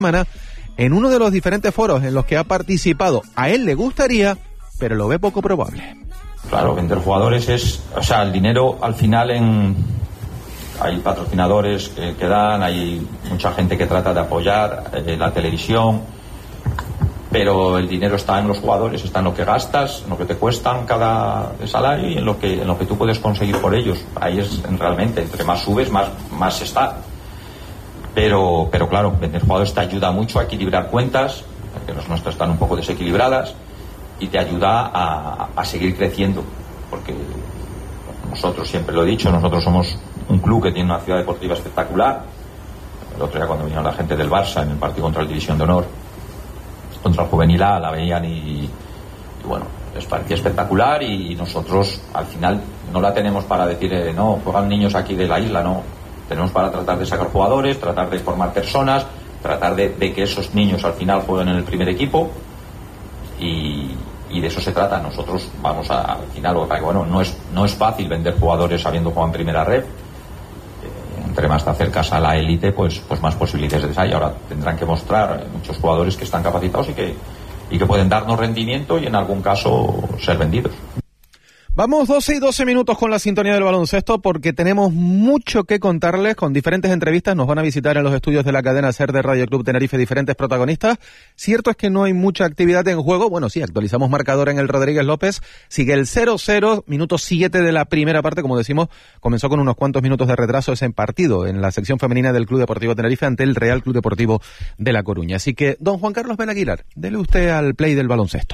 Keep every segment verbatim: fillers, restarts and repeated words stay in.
semana en uno de los diferentes foros en los que ha participado. A él le gustaría, pero lo ve poco probable. Claro, vender jugadores es, o sea, el dinero al final en... hay patrocinadores que, que dan, hay mucha gente que trata de apoyar, eh, la televisión, pero el dinero está en los jugadores, está en lo que gastas, en lo que te cuestan cada salario y en lo que en lo que tú puedes conseguir por ellos. Ahí es realmente, entre más subes, más, más está. Pero, pero claro, vender jugadores te ayuda mucho a equilibrar cuentas, que las nuestras están un poco desequilibradas, y te ayuda a, a seguir creciendo, porque nosotros, siempre lo he dicho, nosotros somos un club que tiene una ciudad deportiva espectacular. El otro día cuando vino la gente del Barça en el partido contra el División de Honor, contra el Juvenil A, la veían y, y bueno, les parecía espectacular, y nosotros al final no la tenemos para decir, eh, no, juegan niños aquí de la isla, no. Tenemos para tratar de sacar jugadores, tratar de formar personas, tratar de, de que esos niños al final jueguen en el primer equipo, y, y de eso se trata. Nosotros vamos a, al final, bueno, no es, no es fácil vender jugadores sabiendo jugar en primera red. Eh, entre más te acercas a la élite, pues, pues más posibilidades hay. Ahora tendrán que mostrar muchos jugadores que están capacitados y que, y que pueden darnos rendimiento y en algún caso ser vendidos. Vamos doce y doce minutos con la sintonía del baloncesto porque tenemos mucho que contarles con diferentes entrevistas. Nos van a visitar en los estudios de la cadena SER de Radio Club Tenerife diferentes protagonistas. Cierto es que no hay mucha actividad en juego. Bueno, sí, actualizamos marcador en el Rodríguez López. Sigue el cero cero, minuto siete de la primera parte. Como decimos, comenzó con unos cuantos minutos de retraso ese partido en la sección femenina del Club Deportivo Tenerife ante el Real Club Deportivo de La Coruña. Así que, don Juan Carlos Benaguilar, dele usted al play del baloncesto.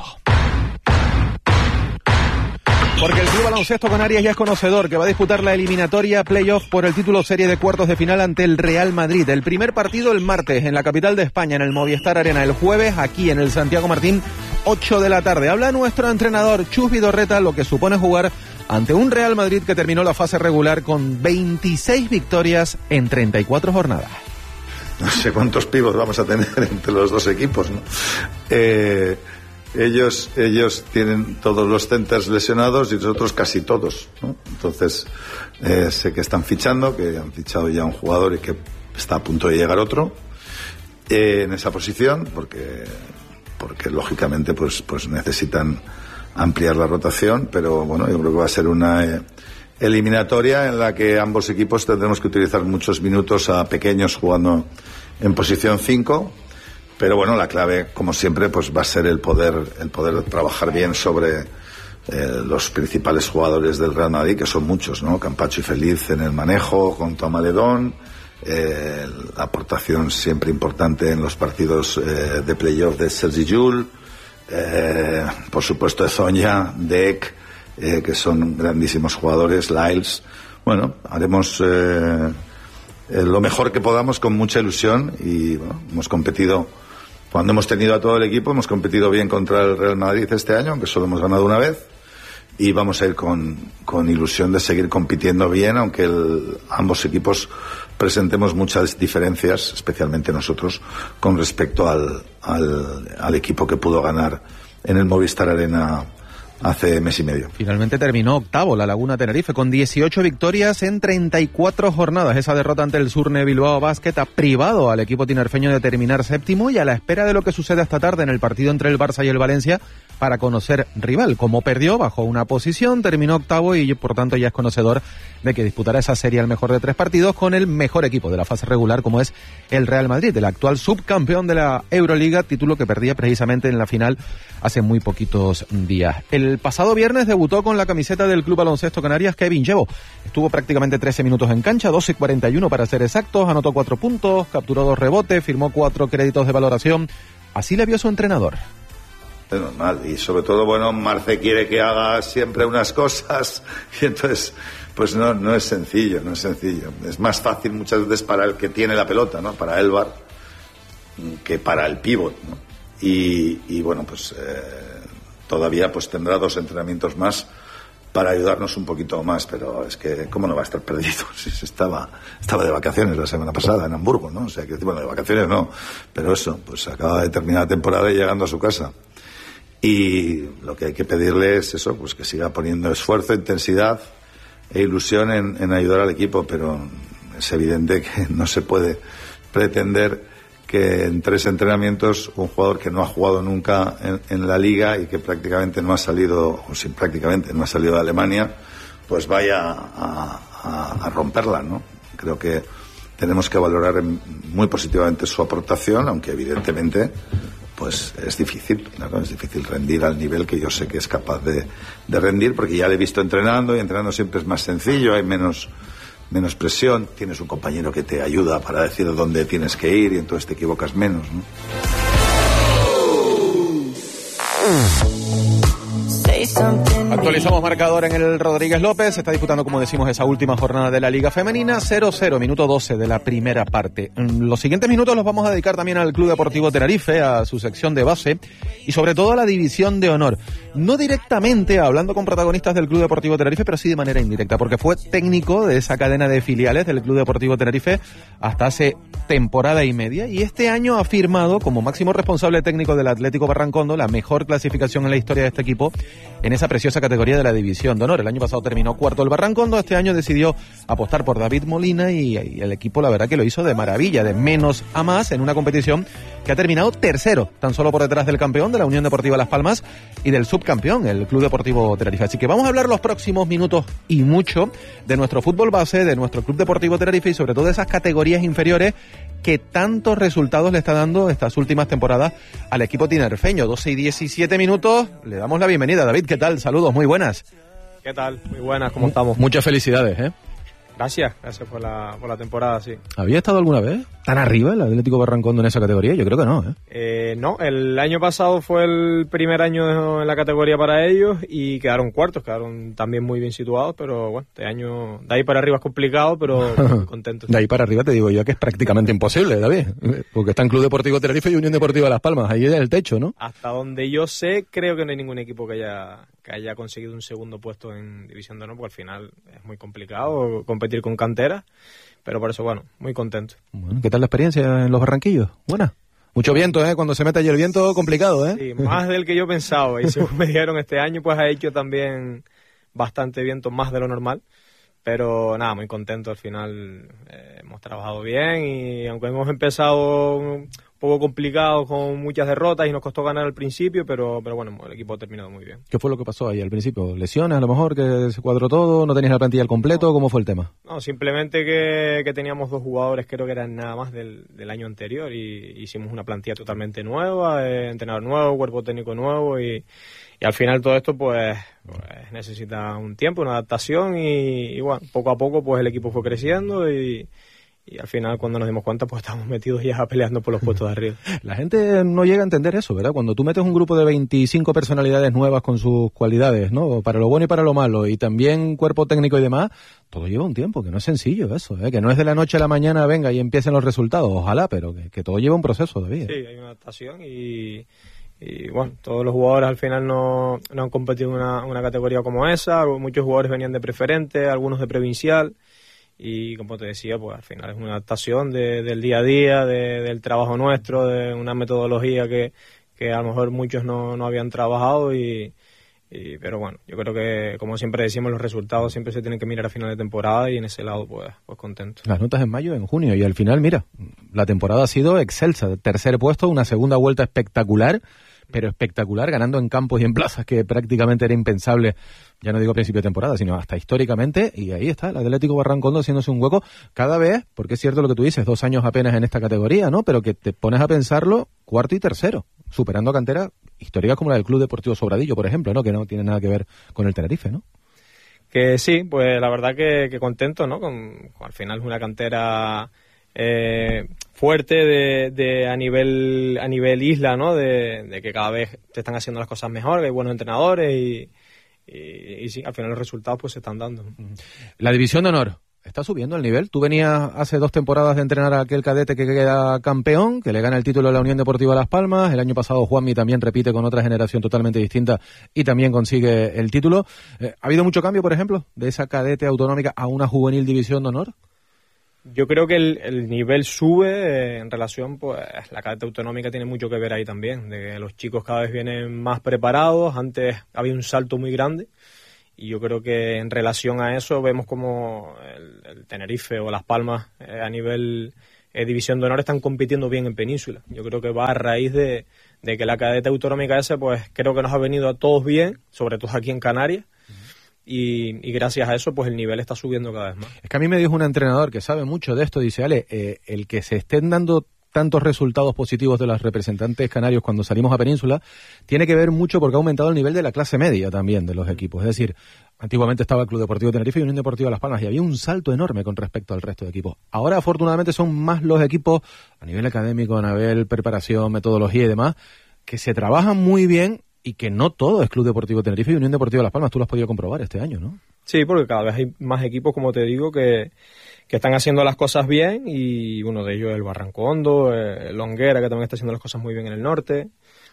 Porque el Club Baloncesto Canarias ya es conocedor que va a disputar la eliminatoria playoff por el título serie de cuartos de final ante el Real Madrid. El primer partido el martes en la capital de España, en el Movistar Arena. El jueves aquí en el Santiago Martín, ocho de la tarde. Habla nuestro entrenador Chus Vidorreta, lo que supone jugar ante un Real Madrid que terminó la fase regular con veintiséis victorias en treinta y cuatro jornadas. No sé cuántos pibos vamos a tener entre los dos equipos, ¿no? Eh... Ellos ellos tienen todos los centers lesionados y nosotros casi todos, ¿no? Entonces, eh, sé que están fichando, que han fichado ya un jugador y que está a punto de llegar otro eh, en esa posición, porque porque lógicamente pues pues necesitan ampliar la rotación, pero bueno, yo creo que va a ser una eh, eliminatoria en la que ambos equipos tendremos que utilizar muchos minutos a pequeños jugando en posición cinco. Pero bueno, la clave, como siempre, pues va a ser el poder, el poder trabajar bien sobre eh, los principales jugadores del Real Madrid, que son muchos, ¿no? Campacho y Feliz en el manejo, con Toma Ledón, eh, la aportación siempre importante en los partidos eh, de playoff de Sergi Llull, eh, por supuesto de Zoña, Dek, eh, que son grandísimos jugadores, Lyles. Bueno, haremos eh, eh, lo mejor que podamos con mucha ilusión y bueno, hemos competido. Cuando hemos tenido a todo el equipo, hemos competido bien contra el Real Madrid este año, aunque solo hemos ganado una vez, y vamos a ir con, con ilusión de seguir compitiendo bien, aunque el, ambos equipos presentemos muchas diferencias, especialmente nosotros, con respecto al, al, al equipo que pudo ganar en el Movistar Arena hace mes y medio. Finalmente terminó octavo la Laguna Tenerife con dieciocho victorias en treinta y cuatro jornadas. Esa derrota ante el Surne Bilbao Basket ha privado al equipo tinerfeño de terminar séptimo y a la espera de lo que suceda esta tarde en el partido entre el Barça y el Valencia para conocer rival. Como perdió, bajó una posición, terminó octavo y por tanto ya es conocedor de que disputará esa serie al mejor de tres partidos con el mejor equipo de la fase regular, como es el Real Madrid, el actual subcampeón de la Euroliga, título que perdía precisamente en la final hace muy poquitos días. El pasado viernes debutó con la camiseta del Club Baloncesto Canarias Kevin Llevo. Estuvo prácticamente trece minutos en cancha, doce cuarenta y uno para ser exactos, anotó cuatro puntos, capturó dos rebotes, firmó cuatro créditos de valoración. Así le vio su entrenador. Es normal, y sobre todo, bueno, Marce quiere que haga siempre unas cosas y entonces, pues no, no es sencillo, no es sencillo. Es más fácil muchas veces para el que tiene la pelota, ¿no? Para Elbar, que para el pívot, ¿no? Y, y bueno, pues eh, todavía pues tendrá dos entrenamientos más para ayudarnos un poquito más, pero es que cómo no va a estar perdido si estaba estaba de vacaciones la semana pasada en Hamburgo, ¿no? O sea que bueno, de vacaciones no, pero eso, pues acaba de terminar la temporada y llegando a su casa. Y lo que hay que pedirle es eso, pues que siga poniendo esfuerzo, intensidad e ilusión en, en ayudar al equipo, pero es evidente que no se puede pretender que en tres entrenamientos un jugador que no ha jugado nunca en, en la liga y que prácticamente no ha salido, o sin prácticamente no ha salido de Alemania, pues vaya a, a, a romperla, ¿no? Creo que tenemos que valorar muy positivamente su aportación, aunque evidentemente pues es difícil, ¿no? Es difícil rendir al nivel que yo sé que es capaz de, de rendir, porque ya le he visto entrenando y entrenando siempre es más sencillo, hay menos menos presión, tienes un compañero que te ayuda para decir dónde tienes que ir y entonces te equivocas menos, ¿no? Actualizamos marcador en el Rodríguez López. Se está disputando, como decimos, esa última jornada de la Liga Femenina. cero cero, minuto doce de la primera parte. Los siguientes minutos los vamos a dedicar también al Club Deportivo Tenerife, a su sección de base y sobre todo a la división de honor. No directamente hablando con protagonistas del Club Deportivo Tenerife, pero sí de manera indirecta, porque fue técnico de esa cadena de filiales del Club Deportivo Tenerife hasta hace temporada y media, y este año ha firmado como máximo responsable técnico del Atlético Barrancondo la mejor clasificación en la historia de este equipo en esa preciosa categoría de la división de honor. El año pasado terminó cuarto el Barrancondo, este año decidió apostar por David Molina y, y el equipo la verdad que lo hizo de maravilla, de menos a más en una competición que ha terminado tercero, tan solo por detrás del campeón de la Unión Deportiva Las Palmas y del subcampeón, el Club Deportivo Tenerife. Así que vamos a hablar los próximos minutos y mucho de nuestro fútbol base, de nuestro Club Deportivo Tenerife y sobre todo de esas categorías inferiores que tantos resultados le está dando estas últimas temporadas al equipo tinerfeño. doce y diecisiete minutos, le damos la bienvenida. David, ¿qué tal? Saludos, muy buenas. ¿Qué tal? Muy buenas, ¿cómo estamos? Muchas felicidades, ¿eh? Gracias, gracias por la, por la temporada, sí. ¿Había estado alguna vez tan arriba el Atlético Barrancondo en esa categoría? Yo creo que no, ¿eh? Eh, no, el año pasado fue el primer año en la categoría para ellos y quedaron cuartos, quedaron también muy bien situados, pero bueno, este año de ahí para arriba es complicado, pero contentos. De ahí para arriba te digo yo que es prácticamente imposible, David, porque está en Club Deportivo Tenerife y Unión Deportiva Las Palmas, ahí es el techo, ¿no? Hasta donde yo sé, creo que no hay ningún equipo que haya... que haya conseguido un segundo puesto en División de Honor, porque al final es muy complicado competir con canteras, pero por eso, bueno, muy contento. Bueno, ¿qué tal la experiencia en los Barranquillos? Buena. Mucho viento, ¿eh? Cuando se mete allí el viento, complicado, ¿eh? Sí, más del que yo pensaba, y según me dijeron este año, pues ha hecho también bastante viento, más de lo normal, pero nada, muy contento, al final eh, hemos trabajado bien y aunque hemos empezado... un poco complicado con muchas derrotas y nos costó ganar al principio, pero pero bueno, el equipo ha terminado muy bien. ¿Qué fue lo que pasó ahí al principio? ¿Lesiones a lo mejor, que se cuadró todo? ¿No tenías la plantilla al completo? ¿Cómo fue el tema? No, simplemente que, que teníamos dos jugadores, creo que eran nada más del, del año anterior, y hicimos una plantilla totalmente nueva, eh, entrenador nuevo, cuerpo técnico nuevo, y, y al final todo esto pues, pues necesita un tiempo, una adaptación, y, y bueno, poco a poco pues el equipo fue creciendo y Y al final, cuando nos dimos cuenta, pues estábamos metidos ya peleando por los puestos de arriba. La gente no llega a entender eso, ¿verdad? Cuando tú metes un grupo de veinticinco personalidades nuevas con sus cualidades, ¿no? Para lo bueno y para lo malo, y también cuerpo técnico y demás, todo lleva un tiempo, que no es sencillo eso, ¿eh? Que no es de la noche a la mañana, venga, y empiecen los resultados, ojalá, pero que, que todo lleva un proceso, David. Sí, hay una adaptación y... Y bueno, todos los jugadores al final no, no han competido en una, una categoría como esa, muchos jugadores venían de preferente, algunos de provincial. Y como te decía, pues al final es una adaptación de, del día a día, de, del trabajo nuestro, de una metodología que, que a lo mejor muchos no, no habían trabajado, y, y pero bueno, yo creo que, como siempre decimos, los resultados siempre se tienen que mirar a final de temporada, y en ese lado pues, pues contento. Las notas en mayo, en junio, y al final, mira, la temporada ha sido excelsa, tercer puesto, una segunda vuelta espectacular, pero espectacular, ganando en campos y en plazas que prácticamente era impensable, ya no digo a principio de temporada, sino hasta históricamente, y ahí está el Atlético Barrancondo haciéndose un hueco cada vez, porque es cierto lo que tú dices, dos años apenas en esta categoría, ¿no? Pero que te pones a pensarlo, cuarto y tercero, superando a canteras históricas como la del Club Deportivo Sobradillo, por ejemplo, ¿no? Que no tiene nada que ver con el Tenerife, ¿no? Que sí, pues la verdad que, que contento, ¿no? Con, con, al final es una cantera... Eh, fuerte de, de a nivel a nivel isla, ¿no? De, de que cada vez te están haciendo las cosas mejor, que hay buenos entrenadores y, y, y sí, al final los resultados pues se están dando. La división de honor está subiendo el nivel. Tú venías hace dos temporadas de entrenar a aquel cadete que queda campeón, que le gana el título a la Unión Deportiva Las Palmas. El año pasado Juanmi también repite con otra generación totalmente distinta y también consigue el título. Eh, ¿Ha habido mucho cambio, por ejemplo, de esa cadete autonómica a una juvenil división de honor? Yo creo que el, el nivel sube eh, en relación, pues la cadete autonómica tiene mucho que ver ahí también, de que los chicos cada vez vienen más preparados. Antes había un salto muy grande y yo creo que en relación a eso vemos como el, el Tenerife o Las Palmas eh, a nivel eh, División de Honor están compitiendo bien en Península. Yo creo que va a raíz de, de que la cadete autonómica esa, pues creo que nos ha venido a todos bien, sobre todo aquí en Canarias. Y, y gracias a eso, pues el nivel está subiendo cada vez más. Es que a mí me dijo un entrenador que sabe mucho de esto, dice, Ale, eh, el que se estén dando tantos resultados positivos de los representantes canarios cuando salimos a Península, tiene que ver mucho porque ha aumentado el nivel de la clase media también de los equipos. Es decir, antiguamente estaba el Club Deportivo Tenerife y Unión Deportiva Las Palmas y había un salto enorme con respecto al resto de equipos. Ahora, afortunadamente, son más los equipos a nivel académico, a nivel preparación, metodología y demás, que se trabajan muy bien y que no todo es Club Deportivo Tenerife y Unión Deportiva Las Palmas. Tú lo has podido comprobar este año, ¿no? Sí, porque cada vez hay más equipos, como te digo, que, que están haciendo las cosas bien, y uno de ellos es el Barranco Hondo, el Longuera, que también está haciendo las cosas muy bien en el norte,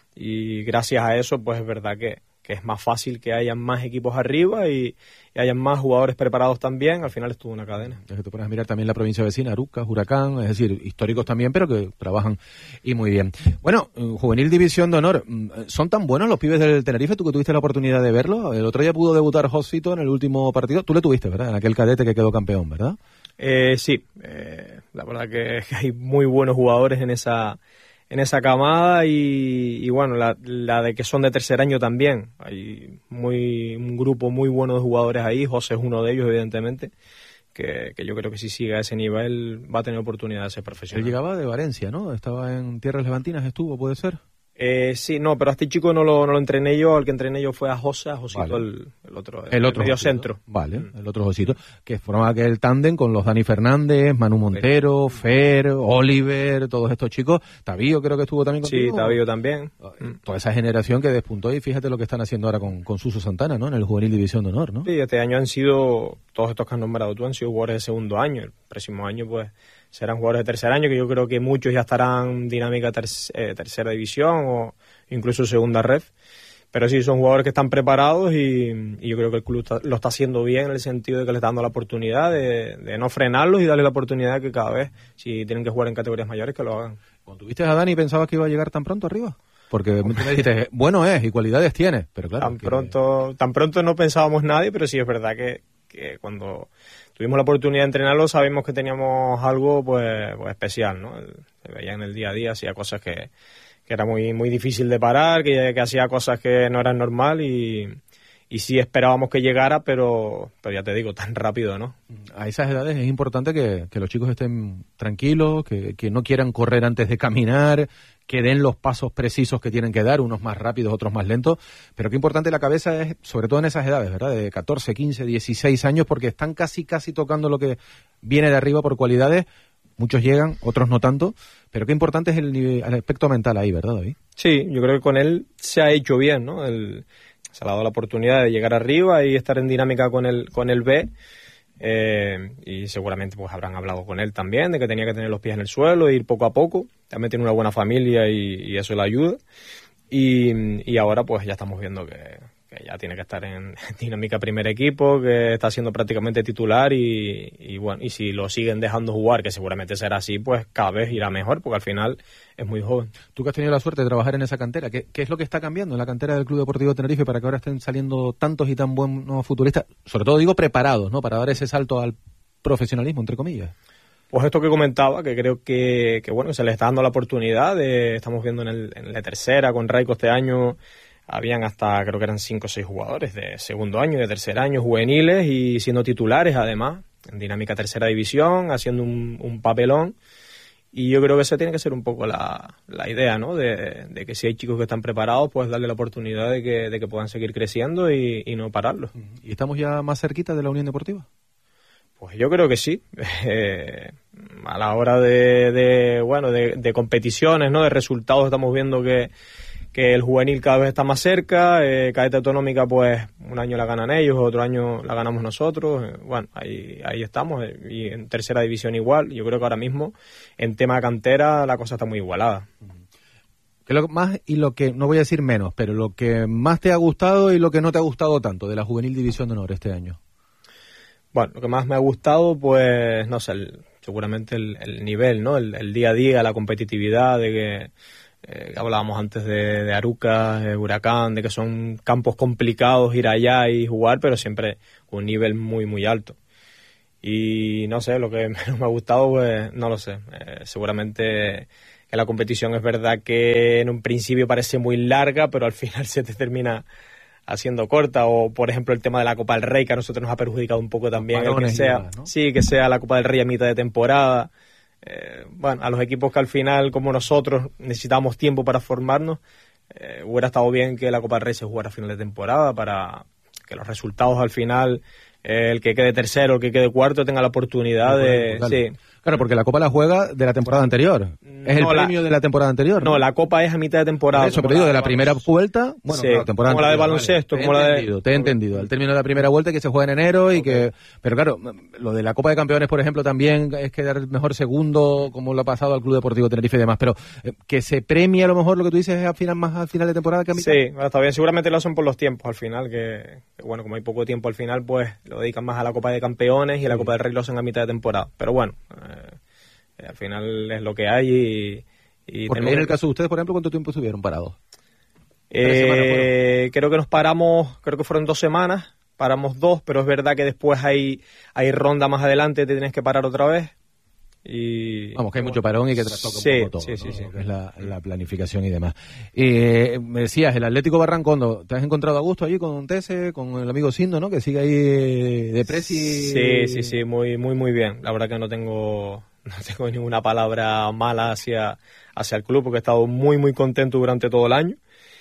y gracias a eso, pues es verdad que, que es más fácil que hayan más equipos arriba y, y hayan más jugadores preparados también. Al final es toda una cadena. Es que tú puedes mirar también la provincia vecina, Arucas, Huracán, es decir, históricos también, pero que trabajan y muy bien. Bueno, Juvenil División de Honor, ¿son tan buenos los pibes del Tenerife? Tú que tuviste la oportunidad de verlo, el otro día pudo debutar Josito en el último partido, tú le tuviste, ¿verdad? En aquel cadete que quedó campeón, ¿verdad? Eh, sí, eh, la verdad que hay muy buenos jugadores en esa en esa camada, y, y bueno, la, la de que son de tercer año también. Hay muy un grupo muy bueno de jugadores ahí. José es uno de ellos, evidentemente, que, que yo creo que si sigue a ese nivel va a tener oportunidad de ser profesional. Él llegaba de Valencia, ¿no? Estaba en Tierras Levantinas, estuvo, ¿puede ser? Eh, sí, no, pero a este chico no lo, no lo entrené yo. Al que entrené yo fue a José, a Josito, vale. el, el otro, el, el otro medio Josito. centro. Vale, mm. el otro Josito, que formaba aquel tándem con los Dani Fernández, Manu Montero, sí. Fer, Oliver, todos estos chicos. Tavío creo que estuvo también contigo. Sí, Tavío también. Toda esa generación que despuntó, y fíjate lo que están haciendo ahora con, con Suso Santana, ¿no? En el Juvenil División de Honor, ¿no? Sí, este año han sido, todos estos que has nombrado tú, han sido jugadores de segundo año. El próximo año, pues, serán jugadores de tercer año, que yo creo que muchos ya estarán dinámica ter eh, tercera división o incluso segunda ref. Pero sí, son jugadores que están preparados, y, y yo creo que el club está, lo está haciendo bien, en el sentido de que le está dando la oportunidad de, de no frenarlos y darle la oportunidad que cada vez, si tienen que jugar en categorías mayores, que lo hagan. Cuando tuviste a Dani, ¿pensabas que iba a llegar tan pronto arriba? Porque me dijiste, bueno es y cualidades tiene, pero claro. Tan, que... pronto, tan pronto no pensábamos nadie, pero sí es verdad que, que cuando tuvimos la oportunidad de entrenarlo, sabemos que teníamos algo pues, pues especial, ¿no? Se veía en el día a día, hacía cosas que, que era muy muy difícil de parar, que, que hacía cosas que no eran normal, y, y sí esperábamos que llegara, pero, pero ya te digo, tan rápido, ¿no? A esas edades es importante que, que los chicos estén tranquilos, que, que no quieran correr antes de caminar, que den los pasos precisos que tienen que dar, unos más rápidos, otros más lentos, pero qué importante la cabeza es, sobre todo en esas edades, ¿verdad? De catorce, quince, dieciséis años, porque están casi, casi tocando lo que viene de arriba por cualidades. Muchos llegan, otros no tanto, pero qué importante es el, el aspecto mental ahí, ¿verdad, David? Sí, yo creo que con él se ha hecho bien, ¿no? El, se le ha dado la oportunidad de llegar arriba y estar en dinámica con el, con el B, eh, y seguramente pues habrán hablado con él también, de que tenía que tener los pies en el suelo e ir poco a poco. También tiene una buena familia y, y eso le ayuda. Y, y ahora pues ya estamos viendo que, que ya tiene que estar en dinámica primer equipo, que está siendo prácticamente titular, y, y bueno, y si lo siguen dejando jugar, que seguramente será así, pues cada vez irá mejor, porque al final es muy joven. Tú que has tenido la suerte de trabajar en esa cantera, ¿qué, qué es lo que está cambiando en la cantera del Club Deportivo Tenerife para que ahora estén saliendo tantos y tan buenos futbolistas, sobre todo digo preparados, ¿no? Para dar ese salto al profesionalismo, entre comillas? Pues esto que comentaba, que creo que, que bueno, se le está dando la oportunidad. De, estamos viendo en, el, en la tercera, con Raico este año, habían hasta, creo que eran cinco o seis jugadores de segundo año, de tercer año, juveniles, y siendo titulares además, en dinámica tercera división, haciendo un, un papelón. Y yo creo que esa tiene que ser un poco la, la idea, ¿no? De, de que si hay chicos que están preparados, pues darle la oportunidad de que, de que puedan seguir creciendo y, y no pararlos. ¿Y estamos ya más cerquita de la Unión Deportiva? Pues yo creo que sí. Eh, a la hora de, de bueno, de, de competiciones, ¿no? De resultados, estamos viendo que, que el juvenil cada vez está más cerca. Eh, cadete autonómica, pues un año la ganan ellos, otro año la ganamos nosotros. Eh, bueno, ahí, ahí estamos. Eh, y en tercera división igual. Yo creo que ahora mismo, en tema cantera, la cosa está muy igualada. ¿Qué es lo más y lo que, no voy a decir menos, pero lo que más te ha gustado y lo que no te ha gustado tanto de la Juvenil División de Honor este año? Bueno, lo que más me ha gustado, pues, no sé, el, seguramente el, el nivel, ¿no? El, el día a día, la competitividad, de que eh, hablábamos antes de, de Arucas, de Huracán, de que son campos complicados ir allá y jugar, pero siempre con un nivel muy, muy alto. y no sé, lo que menos me ha gustado, pues no lo sé. Eh, seguramente que la competición es verdad que en un principio parece muy larga, pero al final se te termina haciendo corta, o por ejemplo el tema de la Copa del Rey, que a nosotros nos ha perjudicado un poco también, el que sea, demás, ¿no? Sí, que sea la Copa del Rey a mitad de temporada. Eh, bueno, a los equipos que al final, como nosotros, necesitamos tiempo para formarnos, eh, hubiera estado bien que la Copa del Rey se jugara a final de temporada para que los resultados al final, eh, el que quede tercero, el que quede cuarto, tenga la oportunidad de... Sí. Claro, porque la Copa la juega de la temporada anterior. ¿Es No, el la- premio de la temporada anterior? No, la Copa es a mitad de temporada. Eso, como pero digo, la de la primera vuelta, bueno, Sí, claro, temporada como la de anterior, baloncesto, vale. como Te he la de- entendido, te he entendido. Al término de la primera vuelta que se juega en enero y Ok. que... Pero claro, lo de la Copa de Campeones, por ejemplo, también es quedar mejor segundo, como lo ha pasado al Club Deportivo Tenerife y demás, pero eh, que se premie a lo mejor lo que tú dices es al final, más al final de temporada que a mitad. Sí, bueno, está bien. Seguramente lo hacen por los tiempos al final, que, que, bueno, como hay poco tiempo al final, pues lo dedican más a la Copa de Campeones y la Copa del Rey lo hacen a mitad de temporada. Pero bueno, eh, eh, al final es lo que hay y... y Porque tenemos- en el caso de ustedes, por ejemplo, ¿cuánto tiempo estuvieron parados? ¿Tres semanas Eh, creo que nos paramos, creo que fueron dos semanas, paramos dos, pero es verdad que después hay, hay ronda más adelante, te tienes que parar otra vez. Y, Vamos, que hay mucho parón y que trastoca Sí, un poco todo, sí, sí, ¿no? sí. Lo que es la, la planificación y demás. Eh, me decías, el Atlético Barrancondo, ¿te has encontrado a gusto allí con Tese, con el amigo Sindo, ¿no? Que sigue ahí de presi? Sí, sí, sí, muy, muy, muy bien. La verdad que no tengo, no tengo ninguna palabra mala hacia, hacia el club, porque he estado muy, muy contento durante todo el año.